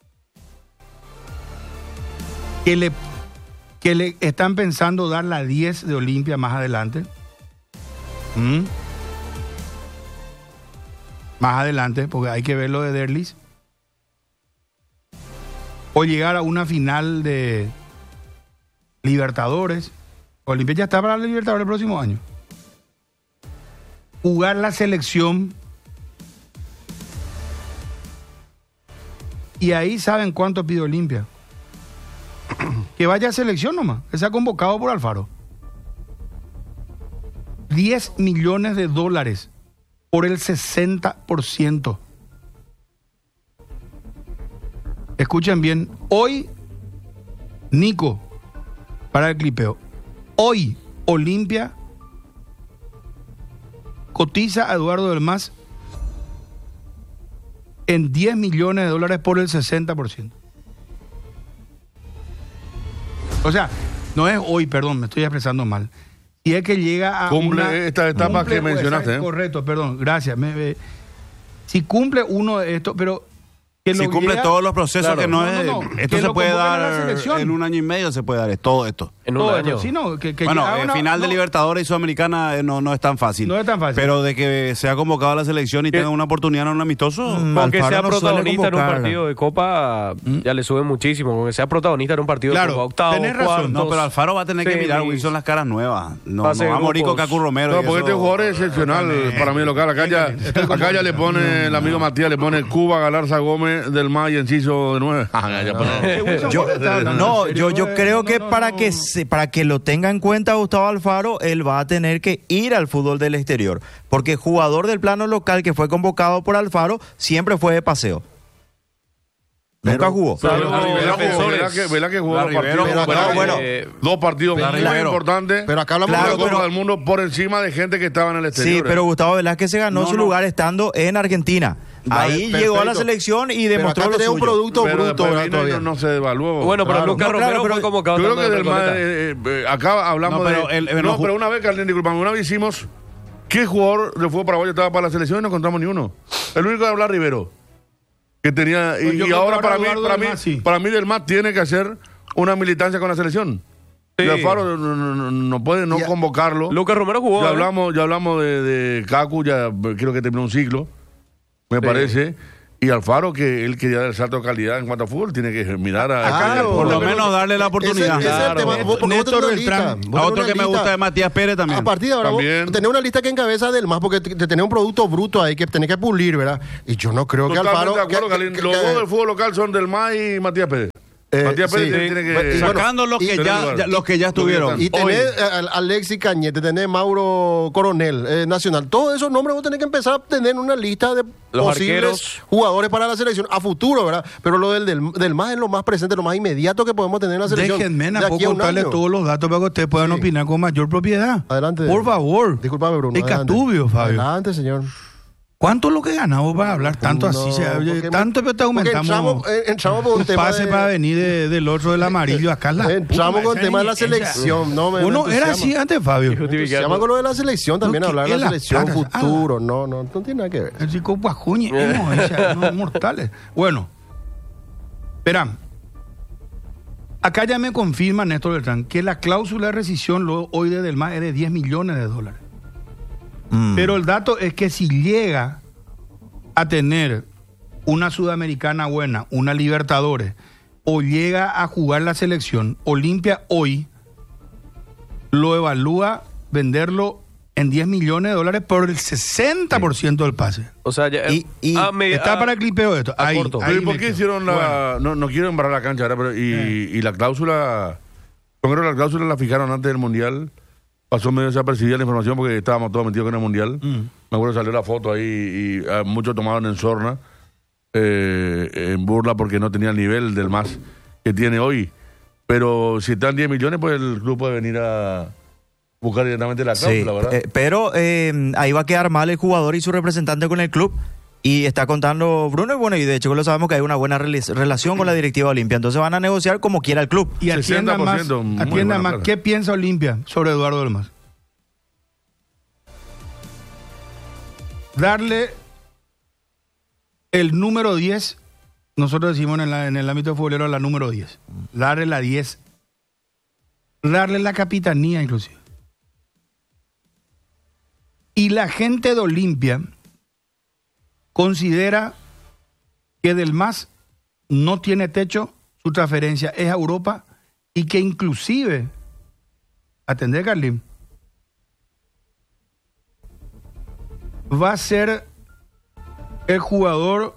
Que le están pensando dar la 10 de Olimpia más adelante. Más adelante, porque hay que ver lo de Derlis. O llegar a una final de Libertadores. Olimpia ya está para la Libertadores el próximo año. Jugar la selección. Y ahí saben cuánto pide Olimpia. Que vaya a selección nomás. Que sea convocado por Alfaro. $10 millones por el 60%. Escuchen bien. Hoy, Nico, para el clipeo. Hoy, Olimpia cotiza a Eduardo Del Mas en $10 millones por el 60%. O sea, no es hoy, perdón, me estoy expresando mal. Si es que llega a cumple esta etapa que mencionaste. Correcto, perdón, gracias. Si cumple uno de estos, pero... Si cumple todos los procesos, claro, que no es... Esto se puede dar en 1 año y medio, se puede dar todo esto. En un año. Sí, no, bueno, el final de Libertadores y Sudamericana no es tan fácil. No es tan fácil. Pero de que sea convocado a la selección y tenga una oportunidad en un amistoso... Con que sea protagonista en un partido de Copa, ya le sube muchísimo. Con que sea protagonista en un partido de Copa, octavo, tenés razón. cuartos, no, pero Alfaro va a tener que mirar, Wilson, las caras nuevas. No va a morir con Cacu Romero. No, porque este jugador es excepcional para mí local. Acá ya le pone el amigo Matías, le pone Cuba, Galarza, Gómez, Del Mas y Enciso de 9. Yo creo que para que lo tenga en cuenta Gustavo Alfaro, él va a tener que ir al fútbol del exterior, porque jugador del plano local que fue convocado por Alfaro siempre fue de paseo. Nunca jugó. ¿Verdad que jugó dos partidos muy importantes? Pero acá hablamos de la Copa del Mundo por encima de gente que estaba en el exterior. Sí, pero Gustavo Velázquez se ganó su lugar estando en Argentina. Ahí Perfecto. llegó a la selección y Pero demostró acá lo tenés un suyo. producto Pero bruto, después ¿verdad? vino y Todavía. no se devaluó. Bueno, pero Lucas Romero fue convocado. Yo creo que tanto del de más, acá hablamos No, pero de... el- no, pero una vez, Carlín, disculpame, una vez hicimos... ¿Qué jugador de fútbol paraguayo estaba para la selección y no encontramos ni uno? El único de hablar Rivero. Que tenía... Pues yo y creo ahora que ahora para Eduardo Del Mas, sí. Del Mas tiene que hacer una militancia con la selección. Sí. Y Alfaro no puede no convocarlo. Lucas Romero jugó. Ya ¿eh? hablamos de Cacu, ya creo que terminó un ciclo, me parece. Y Alfaro, que él quería dar el salto de calidad en cuanto a fútbol, tiene que mirar a... Claro. Por lo menos darle la oportunidad. Ese es el tema. Vos- porque vos tenés una lista. Vos A tenés otro una que me lista. gusta es Matías Pérez también. A partir de ahora, También. vos tenés una lista que encabeza del más, porque te tenés un producto bruto ahí que tenés que pulir, ¿verdad? Y yo no creo que Totalmente Alfaro... de acuerdo, Carlín. Los dos del fútbol local son del MAI y Matías Pérez. Matías Pérez sí. tiene que... Y bueno, Sacando los que los que ya estuvieron. Y tenés a Alexis Cañete, tenés Mauro Coronel, Nacional. Todos esos nombres vos tenés que empezar a tener una lista de Los posibles arqueros. jugadores para la selección a futuro, ¿verdad? Pero lo del más es lo más presente, lo más inmediato que podemos tener en la selección. Déjenme de a aquí a un contarle año. todos los datos para que ustedes puedan opinar con mayor propiedad. Adelante. Por favor. Disculpame, Bruno. Es adelante. Catubio, Fabio. Adelante, señor. ¿Cuánto es lo que ganamos para hablar tanto No, así? porque Tanto que te aumentamos entramos por un tema pase de- para venir del otro del amarillo acá. Entramos con el tema de la selección. No, me Uno era entusiasma. así antes, Fabio. Se llama con lo de la selección también, No, hablar ¿qué de la es selección, la plata? futuro. No tiene nada que ver. El chico Guajuñe, unos mortales. Bueno, verán. Acá ya me confirma Néstor Beltrán que la cláusula de rescisión hoy de Del Mar es de 10 millones de dólares. Pero el dato es que si llega a tener una Sudamericana buena, una Libertadores, o llega a jugar la selección, Olimpia hoy lo evalúa venderlo en 10 millones de dólares por el 60% del pase. O sea, ya, Está para el clipeo esto. Ahí, corto. ahí ¿Y por me qué quedo. hicieron la...? No quiero embarrar la cancha ahora, pero... Y la cláusula... Yo creo que la cláusula la fijaron antes del Mundial. Pasó medio desapercibida la información porque estábamos todos metidos en el Mundial. Me acuerdo que salió la foto ahí y muchos tomaron en sorna, en burla porque no tenía el nivel del más que tiene hoy. Pero si están 10 millones, pues el club puede venir a buscar directamente la cláusula, Sí, ¿verdad? pero ahí va a quedar mal el jugador y su representante con el club. Y está contando Bruno, y bueno, y de hecho lo sabemos que hay una buena relación con la directiva Olimpia. Entonces van a negociar como quiera el club. Y atienda 60%, más, muy atienda buena más. plata. ¿Qué piensa Olimpia sobre Eduardo Del Mas? Darle el número 10, nosotros decimos en el ámbito futbolero la número 10. Darle la 10. Darle la capitanía inclusive. Y la gente de Olimpia considera que Del Mas no tiene techo, su transferencia es a Europa y que inclusive, atender Carlín, va a ser el jugador,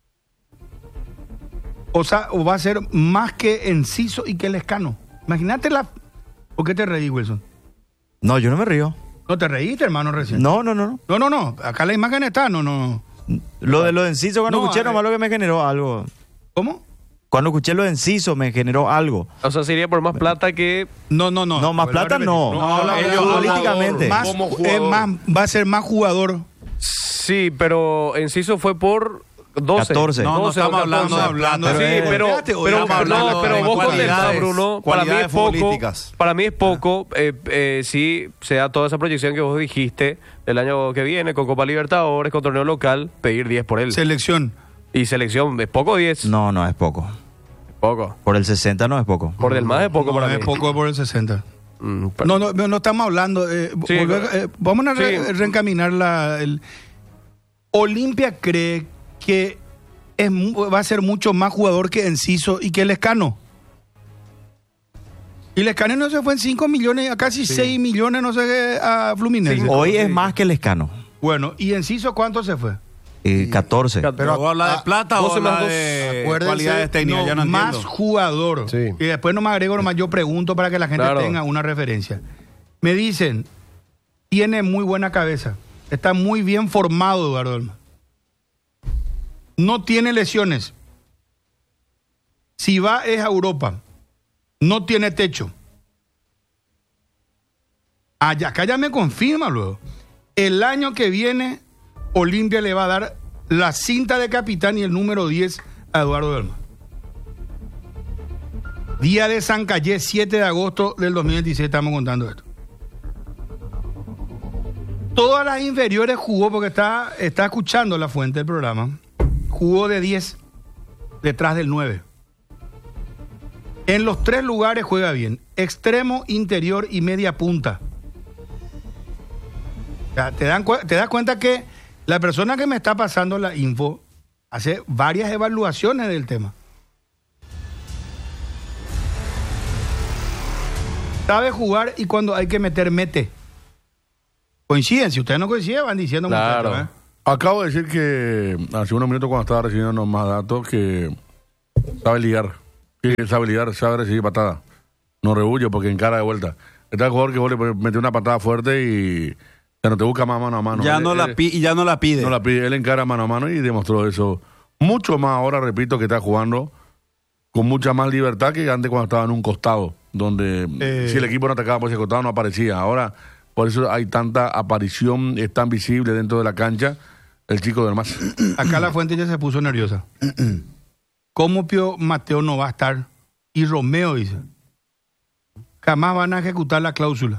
o sea, o va a ser más que Enciso y que Lescano. Imagínate la... ¿Por qué te reí, Wilson? No, yo no me río. ¿No te reíste, hermano, recién? No. No. Acá la imagen está, no. Lo de Enciso, cuando No, escuché, nomás lo que me generó algo. ¿Cómo? Cuando escuché lo de Enciso, me generó algo. O sea, sería por más plata que... No. No, más plata no. Ellos políticamente. Más, va a ser más jugador. Sí, pero Enciso fue por 12. 14. No 12 estamos o hablando 14. de plata. Sí, pero estamos hablando de vos contestás, cualidades, Bruno. Para mí es cualidades poco. futbolísticas. Para mí es poco. Sí, se da toda esa proyección que vos dijiste el año que viene con Copa Libertadores, con torneo local, pedir 10 por él. Selección. Y selección, ¿es poco 10? No es poco. Poco. Por el 60 no es poco. Por Del Mas es poco para mí. Es poco por el 60. Pero- No estamos hablando. Vamos a reencaminar Olimpia cree que va a ser mucho más jugador que Enciso y que Lescano. Y Lescano no se fue en 5 millones, a casi 6 millones, no sé qué, a Fluminense. Hoy es más que Lescano. Bueno, ¿y Enciso cuánto se fue? 14. ¿Pero vos hablas de plata o 12 más hablas 2. de Acuérdense, cualidades técnicas? No, Ya no más entiendo. jugador. Sí. Y después no me agrego, nomás yo pregunto para que la gente Claro. tenga una referencia. Me dicen, tiene muy buena cabeza, está muy bien formado Eduardo Del Mas. No tiene lesiones. Si va es a Europa. No tiene techo. Acá ya me confirma luego. El año que viene, Olimpia le va a dar la cinta de capitán y el número 10 a Eduardo Delmas. Día de San Cayé, 7 de agosto del 2016, estamos contando esto. Todas las inferiores jugó, porque está escuchando la fuente del programa, jugó de 10 detrás del 9. En los 3 lugares juega bien: extremo, interior y media punta. O sea, te das cuenta que la persona que me está pasando la info hace varias evaluaciones del tema. Sabe jugar y cuando hay que meter, mete. Coinciden, si ustedes no coinciden, van diciendo claro. Muchachos, Acabo de decir que hace unos minutos cuando estaba recibiendo más datos que sabe ligar. Que sabe ligar, sabe recibir patada. No rehuye porque encara de vuelta. Está el jugador que vos le mete una patada fuerte y ya no te busca más mano a mano. Ya no la pide. No la pide. Él encara mano a mano y demostró eso. Mucho más ahora, repito, que está jugando con mucha más libertad que antes cuando estaba en un costado, donde si el equipo no atacaba por ese costado no aparecía. Ahora, por eso hay tanta aparición, es tan visible dentro de la cancha el chico del más. Acá la fuente ya se puso nerviosa. ¿Cómo Pío Mateo no va a estar? Y Romeo dice, jamás van a ejecutar la cláusula.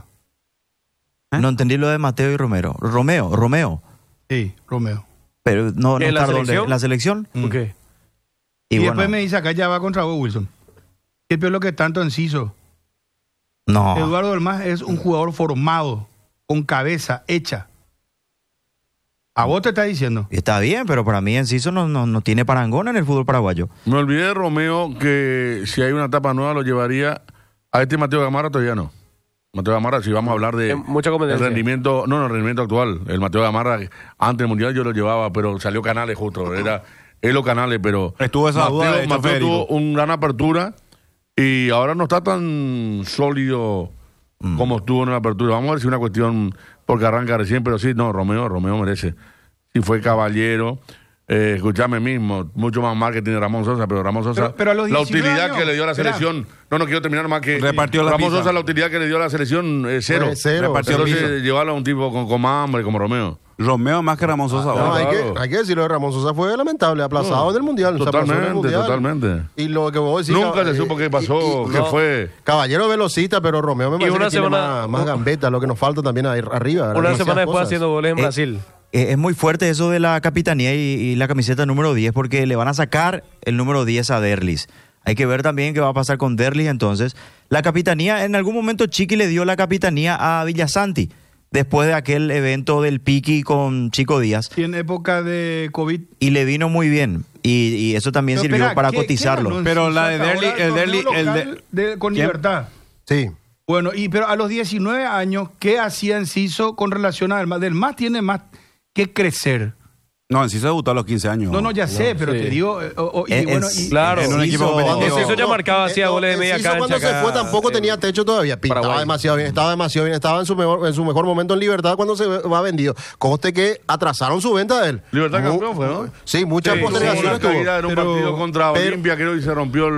No entendí lo de Mateo y Romero. Romeo. Sí, Romeo. Pero no ¿En la está selección? ¿En la selección? Ok. Y bueno, después me dice, acá ya va contra vos, Wilson. ¿Qué peor lo que tanto Enciso? no. Eduardo Delmas es un jugador formado, con cabeza hecha. A vos te está diciendo. Está bien, pero para mí Enciso no tiene parangón en el fútbol paraguayo. Me olvidé de Romeo, que si hay una etapa nueva lo llevaría a este Mateo Gamarra, todavía no. Mateo Gamarra, si vamos a hablar de mucha competencia. el rendimiento, el rendimiento actual. El Mateo Gamarra, antes del Mundial yo lo llevaba, pero salió Canales justo, era él o Canales, pero estuvo esa duda, de hecho, Mateo Federico. tuvo una gran apertura y ahora no está tan sólido como estuvo en la apertura. Vamos a ver si es una cuestión porque arranca recién, pero sí, no, Romeo merece. Sí fue caballero. Escuchame mismo, mucho más marketing de Ramón Sosa, pero Ramón Sosa, pero a los la 19 utilidad años, que le dio a la selección, no quiero terminar más que repartió la Ramón pizza. Sosa, la utilidad que le dio a la selección es cero. Cero. Repartió Entonces llevarlo a un tipo con más hambre como Romeo. Romeo más que Ramón Sosa. No, ahora. hay que decirlo de Ramón Sosa, fue lamentable, aplazado del Mundial. Totalmente. Y lo que vos decís, Nunca se supo qué pasó, qué fue. Caballero velocista, pero Romeo me parece que tiene más gambeta, lo que nos falta también arriba. Una semana después haciendo goles en Brasil. Es muy fuerte eso de la capitanía y la camiseta número 10, porque le van a sacar el número 10 a Derlis. Hay que ver también qué va a pasar con Derlis entonces. La capitanía, en algún momento Chiqui le dio la capitanía a Villasanti, después de aquel evento del Piqui con Chico Díaz. Y en época de COVID. Y le vino muy bien. Y eso también Pero sirvió espera, para ¿qué cotizarlo. ganó Pero Enciso? la de Derli, Ahora el Derli, torneo el local con ¿Quién? Libertad. Sí. Bueno, pero a los 19 años, ¿qué hacía Enciso con relación a Delmas? Delmas tiene más que crecer. No, en sí se debutó a los 15 años. No, ya sé, pero sí. te digo... Claro, en un equipo competitivo. Eso ya marcaba, hacía goles de media Enciso cancha. cuando se acá, fue tampoco tenía techo todavía. Pintaba Paraguay. demasiado bien, estaba en su mejor momento en Libertad cuando se va vendido. Conste que atrasaron su venta de él. Libertad campeón fue, ¿no? Sí, muchas Sí, postergaciones una caída en un Pero- partido contra Olimpia, creo, y se rompió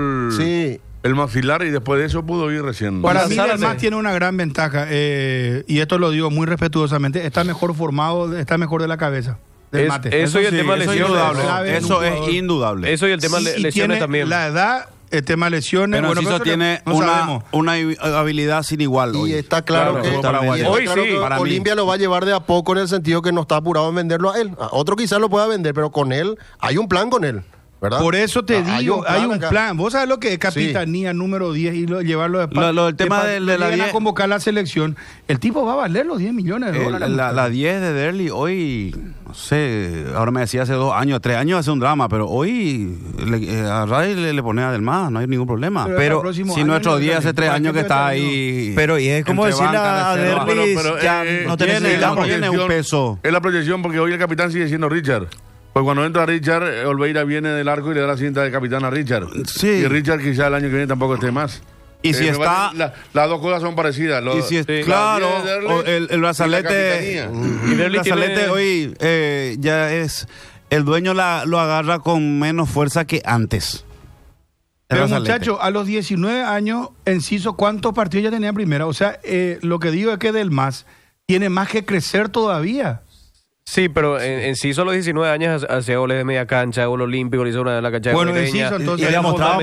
el maxilar y después de eso pudo ir recién. Para mí, Zárate. Delmas tiene una gran ventaja, y esto lo digo muy respetuosamente, está mejor formado, está mejor de la cabeza, del mate. Eso y el tema eso es lesiones. indudable. Clave en un Eso es jugador. indudable. Eso y el tema Sí, y lesiones tiene también. la edad, el tema lesiones. Pero bueno, Enciso eso tiene no sabemos. una habilidad sin igual. Y hoy. está claro Claro, que, totalmente. y está Hoy claro sí, que para mí. Olimpia lo va a llevar de a poco en el sentido que no está apurado en venderlo a él. A otro quizás lo pueda vender, pero con él hay un plan con él, ¿verdad? Por eso te digo, hay un acá. plan. Vos sabés lo que es capitanía número 10 y llevarlo de El tema de la llegan 10 a convocar la selección. El tipo va a valer los 10 millones de dólares. La 10 de Derli hoy, no sé, ahora me decía hace 2 años, 3 años hace un drama, pero hoy a Ray le pone a Delmas, no hay ningún problema. Pero el próximo si año nuestro no 10 hace sale. 3 ¿Para años qué que está te ahí. Pero y es como entre decirle banca, a reserva. Derlis, Pero, ya no te tiene necesitamos. tiene un peso. Es la proyección porque hoy el capitán sigue siendo Richard. Pues cuando entra Richard, Olveira viene del arco y le da la cinta de capitán a Richard. Sí. Y Richard quizá el año que viene tampoco esté más. Y si me está- parece las dos cosas son parecidas. Y si es, la claro, 10 de Derlis o el y la brazalete, capitanía. el Derli brazalete tiene- hoy ya es, el dueño lo agarra con menos fuerza que antes. El Pero brazalete. muchachos, a los 19 años, Enciso, ¿cuántos partidos ya tenía en primera? O sea, lo que digo es que Delmas tiene más que crecer todavía. Sí, pero en sí solo 19 años hacía goles de media cancha, gol olímpico, le hizo una en la cancha de Guareña. Y demostraba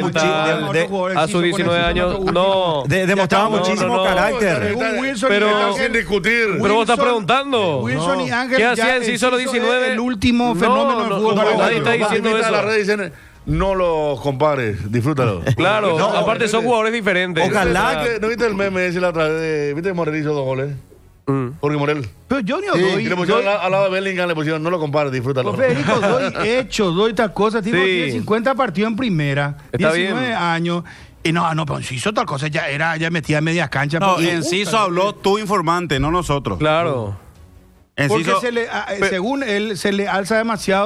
a sus 19 años, no. Demostraba muchísimo carácter. Pero sin discutir. Pero vos estás preguntando. Wilson y Ángel. ¿Qué hacía en sí solo 19? El último fenómeno del fútbol. Nadie está diciendo eso. Las redes dicen, no los compares, disfrútalo. Claro, aparte son jugadores diferentes. Ojalá que... ¿No viste el meme ese la otra vez? ¿Viste que Morel hizo 2 goles? Porque Morel. Pero yo ni y le pusieron al lado de Bellingham, le pusieron, no lo compares, disfrútalo. Federico, doy tal cosa. Tipo, tiene 50 partidos en primera, Está 19 bien. años. Y no, pero Enciso tal cosa, ya metía medias canchas. No, Enciso habló tu informante, no nosotros. Claro. Porque Enciso, según él, se le realza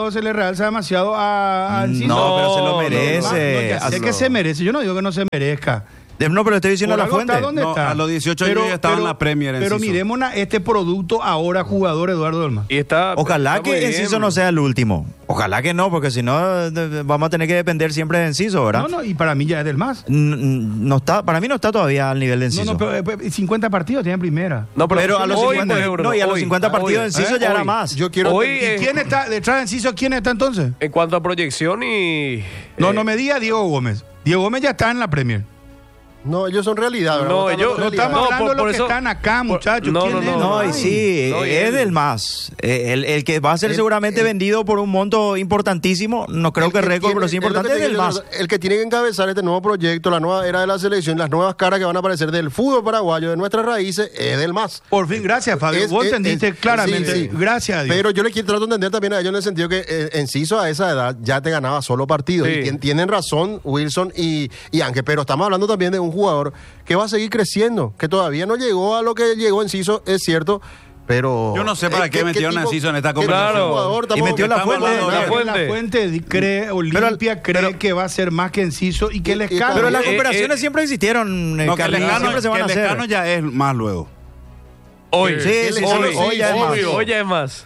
demasiado a Enciso. No, pero se lo merece. Ya sé que se merece, yo no digo que no se merezca. No, pero estoy diciendo Por la algo fuente. está donde está. a los 18 años ya estaba en la Premier. Pero Enciso. miremos este producto ahora, jugador Eduardo Dolma. Y está, Ojalá está muy que bien. Enciso no sea el último. Ojalá que no, porque si no vamos a tener que depender siempre de Enciso, ¿verdad? No, y para mí ya es del más. No está, para mí no está todavía al nivel de Enciso. No, pero 50 partidos tiene en primera. No, pero a los hoy, 50, por ejemplo, no, y a los hoy, 50 partidos de Enciso ya era más. Yo quiero Hoy, ¿Y quién está detrás de Enciso? ¿Quién está entonces? En cuanto a proyección y... No me diga Diego Gómez. Diego Gómez ya está en la Premier. No, ellos son realidad, ¿verdad? No, No estamos hablando de los que están acá, muchachos. no, ¿Quién no, es? No, y Ay. sí, No, y es él. del más. El que va a ser seguramente vendido por un monto importantísimo, no creo que récord, pero sí importante, es del más. El que tiene que encabezar este nuevo proyecto, la nueva era de la selección, las nuevas caras que van a aparecer del fútbol paraguayo, de nuestras raíces, es del más. Por fin, gracias, Fabio. Vos entendiste claramente. sí. Gracias a Dios. Pero yo le trato de entender también a ellos en el sentido que Enciso a esa edad ya te ganaba solo partidos. Sí. Y tienen razón Wilson y Ángel, pero estamos hablando también de un jugador que va a seguir creciendo, que todavía no llegó a lo que llegó Enciso, es cierto, pero... Yo no sé para qué metieron a Enciso en esta conversación. Claro. Y metió la fuente. La fuente cree, Olimpia cree que va a ser más que Enciso y que les cabe. Pero las comparaciones siempre existieron, No, que Carlos, siempre se van a hacer. Lescano ya es más luego. Hoy, Sí, hoy ya es más. Hoy ya es más.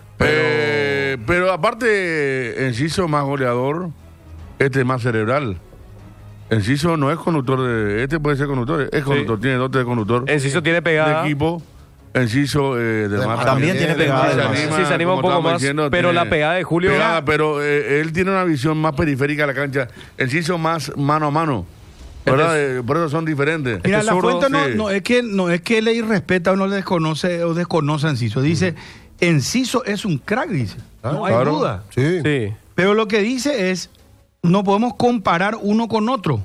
Pero aparte, Enciso más goleador, este es más cerebral. Enciso no es conductor de... Este puede ser conductor, es conductor, tiene dote de conductor. Enciso tiene pegada. De equipo. Enciso del más También tiene pegada, además. Sí, se anima un poco más, pero la pegada de Julio... Pero él tiene una visión más periférica de la cancha. Enciso más mano a mano. ¿Verdad? Por eso son diferentes. Mira, Este la zurdo, fuente sí. no es que le irrespeta o no le desconoce a Enciso. Dice, Enciso es un crack, dice. No hay Claro. duda. Sí. Sí. Pero lo que dice es, no podemos comparar uno con otro.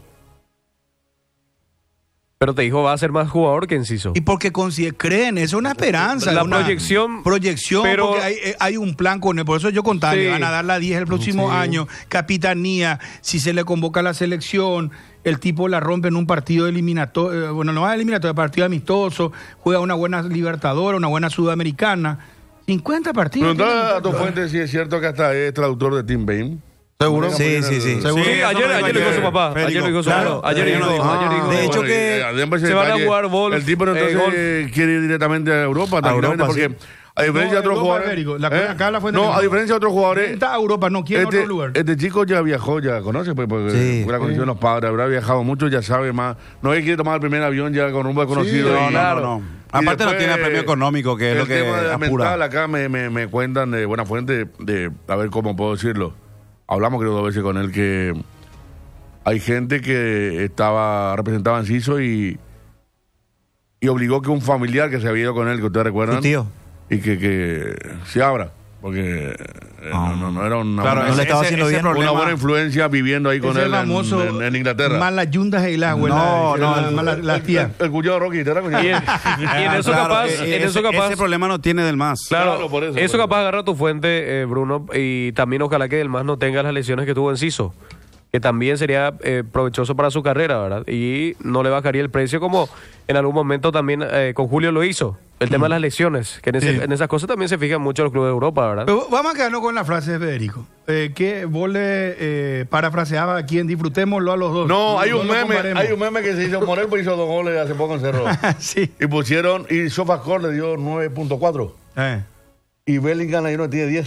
Pero te dijo va a ser más jugador que Enciso. Y porque creen, eso es una esperanza. La es una proyección, pero porque hay un plan con él. Por eso yo contaba, Sí. le van a dar la 10 el próximo año, capitanía, si se le convoca a la selección, el tipo la rompe en un partido eliminatorio, bueno, no va eliminatorio, partido amistoso, juega una buena Libertadora, una buena Sudamericana. 50 partidos. Preguntale a tu fuente si es cierto que hasta es traductor de Tim Bain. ¿Seguro? Sí. ¿Seguro? Sí, ayer lo dijo su papá. Ayer lo dijo su papá. Ayer dijo. De hecho que se van a jugar golf. El tipo entonces quiere ir directamente a Europa, tranquilamente, Europa, porque a diferencia de otros Europa, jugadores... Federico, acá la fuente no, que a no. diferencia de otros jugadores... Está a Europa, no quiere otro lugar. Este chico ya viajó, ya conoce, pues, porque Sí. fue la condición de los padres, habrá viajado mucho, ya sabe más. No es que quiere tomar el primer avión ya con rumbo desconocido. Sí, y- No. Aparte no después, tiene premio económico, que es el lo que tema de la apura. mental, acá me cuentan de buena fuente, a ver cómo puedo decirlo. Hablamos creo 2 veces con él que hay gente que representaba a Enciso y obligó que un familiar que se había ido con él, que ustedes recuerdan, Su tío. y que se abra, porque no era una Claro, buena, no le estaba haciendo bien. una buena influencia viviendo ahí con Ese él famoso en Inglaterra. Malas yundas y las abuelas. Las tías. El cuñado de Rocky, ¿te era cuñado? Y en eso Claro, capaz, ese problema no tiene del más. Claro, por eso, eso por capaz agarra tu fuente, Bruno, y también ojalá que Del Mas no tenga las lesiones que tuvo Enciso, que también sería provechoso para su carrera, ¿verdad? Y no le bajaría el precio como en algún momento también con Julio lo hizo. El tema de las lesiones, que en esas cosas también se fijan mucho los clubes de Europa, ¿verdad? Pero vamos a quedarnos con la frase de Federico. Que vos le parafraseaba aquí en Disfrutémoslo a los dos. No, hay un lo meme, comparemos. que se hizo Morel, pues hizo 2 goles hace poco en Cerro. Sí. Y pusieron, y SofaScore le dio 9.4. Y Bellingham ahí no tiene 10.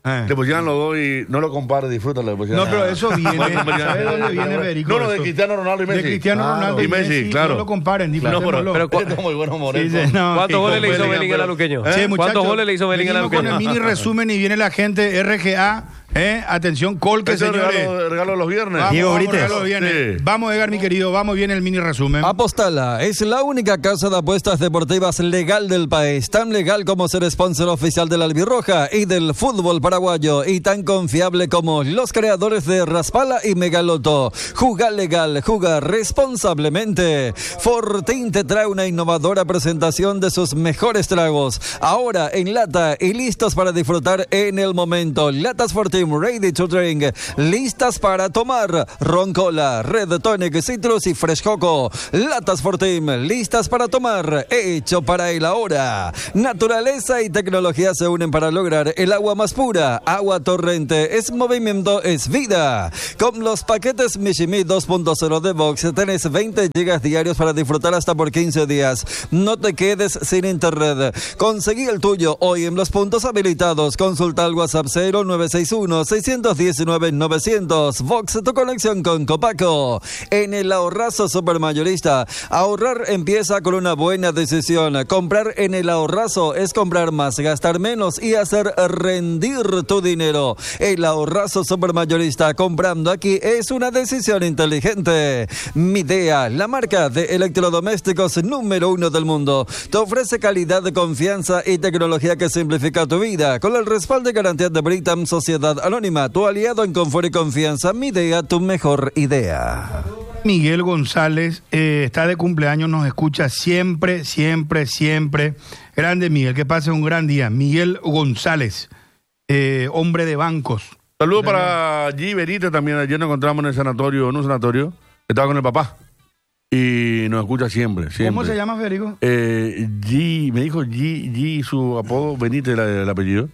Le pusieron los dos y no lo compares, disfrútalo. No, pero eso viene. ¿Sabes dónde viene, Federico? No, de Cristiano Ronaldo y Messi. De Cristiano Ronaldo y Messi, claro. No lo comparen, disfrutémoslo. Pero muy bueno, ¿cuántos goles le hizo Bellingham al Luqueño? Sí, ¿Cuántos goles le hizo Bellingham al Luqueño? Con el mini resumen y viene la gente RGA. Atención, Colque, señores. Regalo los viernes. Vamos, Edgar, mi querido. Vamos bien el mini resumen. Apostala es la única casa de apuestas deportivas legal del país. Tan legal como ser sponsor oficial de la Albirroja y del fútbol paraguayo. Y tan confiable como los creadores de Raspala y Megaloto. Juga legal, juga responsablemente. Fortín te trae una innovadora presentación de sus mejores tragos. Ahora en lata y listos para disfrutar en el momento. Latas Fortín ready to drink, listas para tomar. Roncola, Red Tonic, Citrus y Fresh Coco. Latas Fortim, listas para tomar, hecho para el ahora. Naturaleza y tecnología se unen para lograr el agua más pura. Agua Torrente, es movimiento, es vida. Con los paquetes Mishimi 2.0 de Box tenés 20 gigas diarios para disfrutar hasta por 15 días. No te quedes sin internet. Conseguí el tuyo hoy en los puntos habilitados. Consulta al WhatsApp 0961-619-900. Vox, tu conexión con Copaco. En el ahorrazo supermayorista, ahorrar empieza con una buena decisión. Comprar en el ahorrazo es comprar más, gastar menos y hacer rendir tu dinero. El ahorrazo supermayorista, comprando aquí, es una decisión inteligente. Midea, la marca de electrodomésticos número 1 del mundo, te ofrece calidad, confianza y tecnología que simplifica tu vida. Con el respaldo y garantía de Britam Sociedad Anónima, tu aliado en confort y confianza. Midea, tu mejor idea. Miguel González está de cumpleaños, nos escucha siempre. Grande Miguel, que pase un gran día. Miguel González, hombre de bancos. Saludos para G. Benítez también. Ayer nos encontramos en un sanatorio. Estaba con el papá. Y nos escucha siempre. ¿Cómo se llama, Federico? G, me dijo G, su apodo, Benítez, el apellido.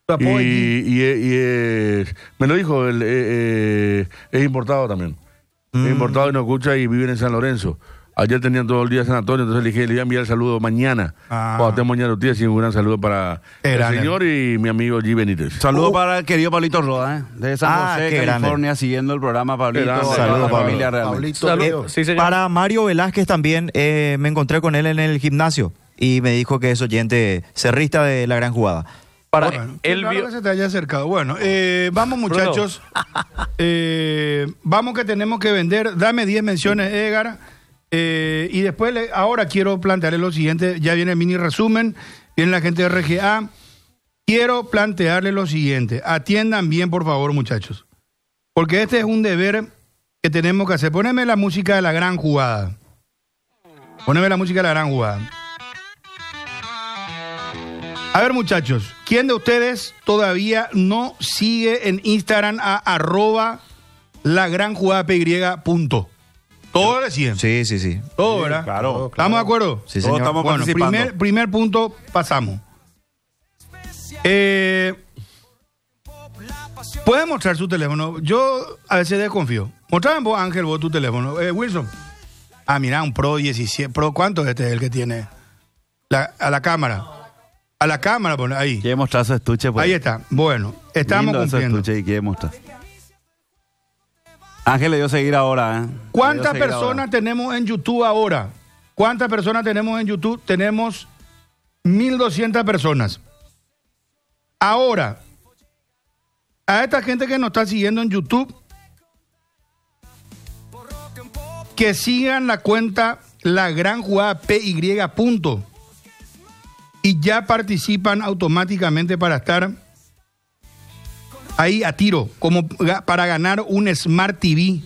Y me lo dijo, es importado también. Es importado y nos escucha y vive en San Lorenzo. Ayer tenían todo el día sanatorio, entonces le dije, le iba a enviar el saludo mañana. Cuando estemos mañana los días, y un gran saludo para el señor y mi amigo G. Benítez. Saludo para el querido Pablito Roda, de San José, California, siguiendo el programa. Pablito, saludos, familia realmente. Sí, para Mario Velázquez también, me encontré con él en el gimnasio y me dijo que es oyente cerrista de La Gran Jugada. Claro que se te haya acercado. Bueno, vamos, muchachos. Vamos, que tenemos que vender. Dame 10 menciones, Edgar. Y después, ahora quiero plantearle lo siguiente. Ya viene el mini resumen. Viene la gente de RGA. Quiero plantearle lo siguiente. Atiendan bien, por favor, muchachos. Porque este es un deber que tenemos que hacer. Poneme la música de La Gran Jugada. A ver, muchachos, ¿quién de ustedes todavía no sigue en Instagram a @lagranjugadapy? Todo le siguen. Sí. Todo, ¿verdad? Claro. ¿Estamos de acuerdo? Sí, señor. Todos estamos participando. Primer punto, pasamos. ¿Pueden mostrar su teléfono? Yo a veces desconfío. Mostrame vos, Ángel, vos tu teléfono. Wilson. Mira, un Pro 17. ¿Pro cuánto es este el que tiene? A la cámara. A la cámara, pone ahí. Quiere mostrar su estuche, pues. Ahí está. Bueno, estamos lindo cumpliendo. Ese estuche y quiere mostrar. Ángel le dio seguir ahora, ¿Cuántas personas tenemos en YouTube ahora? Tenemos 1,200 personas. Ahora, a esta gente que nos está siguiendo en YouTube, que sigan la cuenta La Gran Jugada PY. Y ya participan automáticamente para estar ahí a tiro, como para ganar un Smart TV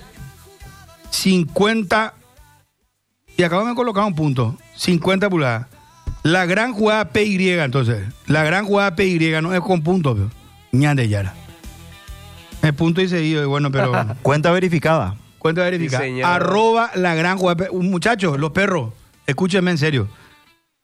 50, y acabo de colocar un punto, 50 pulgadas. La Gran Jugada PY, entonces. La Gran Jugada PY no es con puntos, pero ñande yara. Es punto y seguido, y bueno, pero... Cuenta verificada. @ La Gran Jugada. Muchachos, los perros, escúchenme en serio.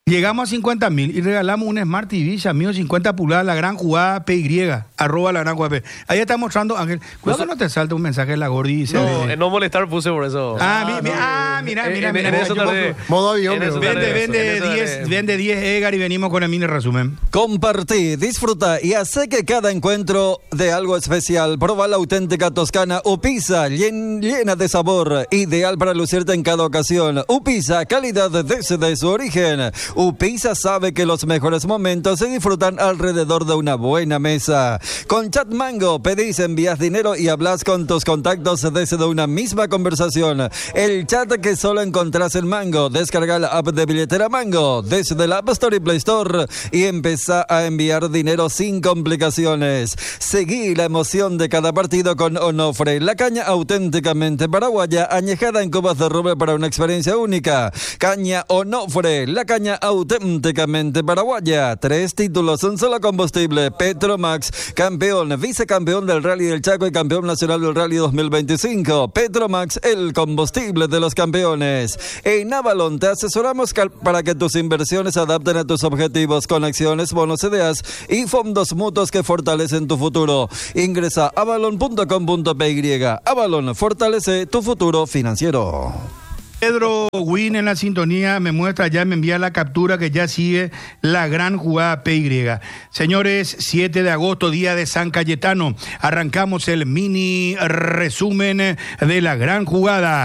Llegamos a 50.000 y regalamos un Smart TV, amigo, 50 pulgadas, la gran jugada PY, @ la gran jugada PY. Ahí está mostrando, Ángel. Cuidado que no te salte un mensaje de la Gordi. Y no, no molestar puse por eso. Mira. Modo avión. Vende 10 Edgar y venimos con el mini resumen. Compartí, disfruta y hace que cada encuentro de algo especial. Proba la auténtica toscana Upisa, llena de sabor, ideal para lucirte en cada ocasión. Upisa, calidad desde su origen. Upisa sabe que los mejores momentos se disfrutan alrededor de una buena mesa. Con Chat Mango pedís, envías dinero y hablas con tus contactos desde una misma conversación. El chat que solo encontrás en Mango. Descarga la app de billetera Mango desde la App Store y Play Store y empezá a enviar dinero sin complicaciones. Seguí la emoción de cada partido con Onofre, la caña auténticamente paraguaya, añejada en cubas de roble para una experiencia única. Caña Onofre, la caña auténticamente paraguaya. 3 títulos, un solo combustible. Petromax, campeón, vicecampeón del Rally del Chaco y campeón nacional del Rally 2025. Petromax, el combustible de los campeones. En Avalon te asesoramos para que tus inversiones se adapten a tus objetivos con acciones, bonos, ideas y fondos mutuos que fortalecen tu futuro. Ingresa a avalon.com.py. Avalon, fortalece tu futuro financiero. Pedro Win en la sintonía me muestra, ya me envía la captura que ya sigue la gran jugada PY. Señores, 7 de agosto, día de San Cayetano, arrancamos el mini resumen de la gran jugada.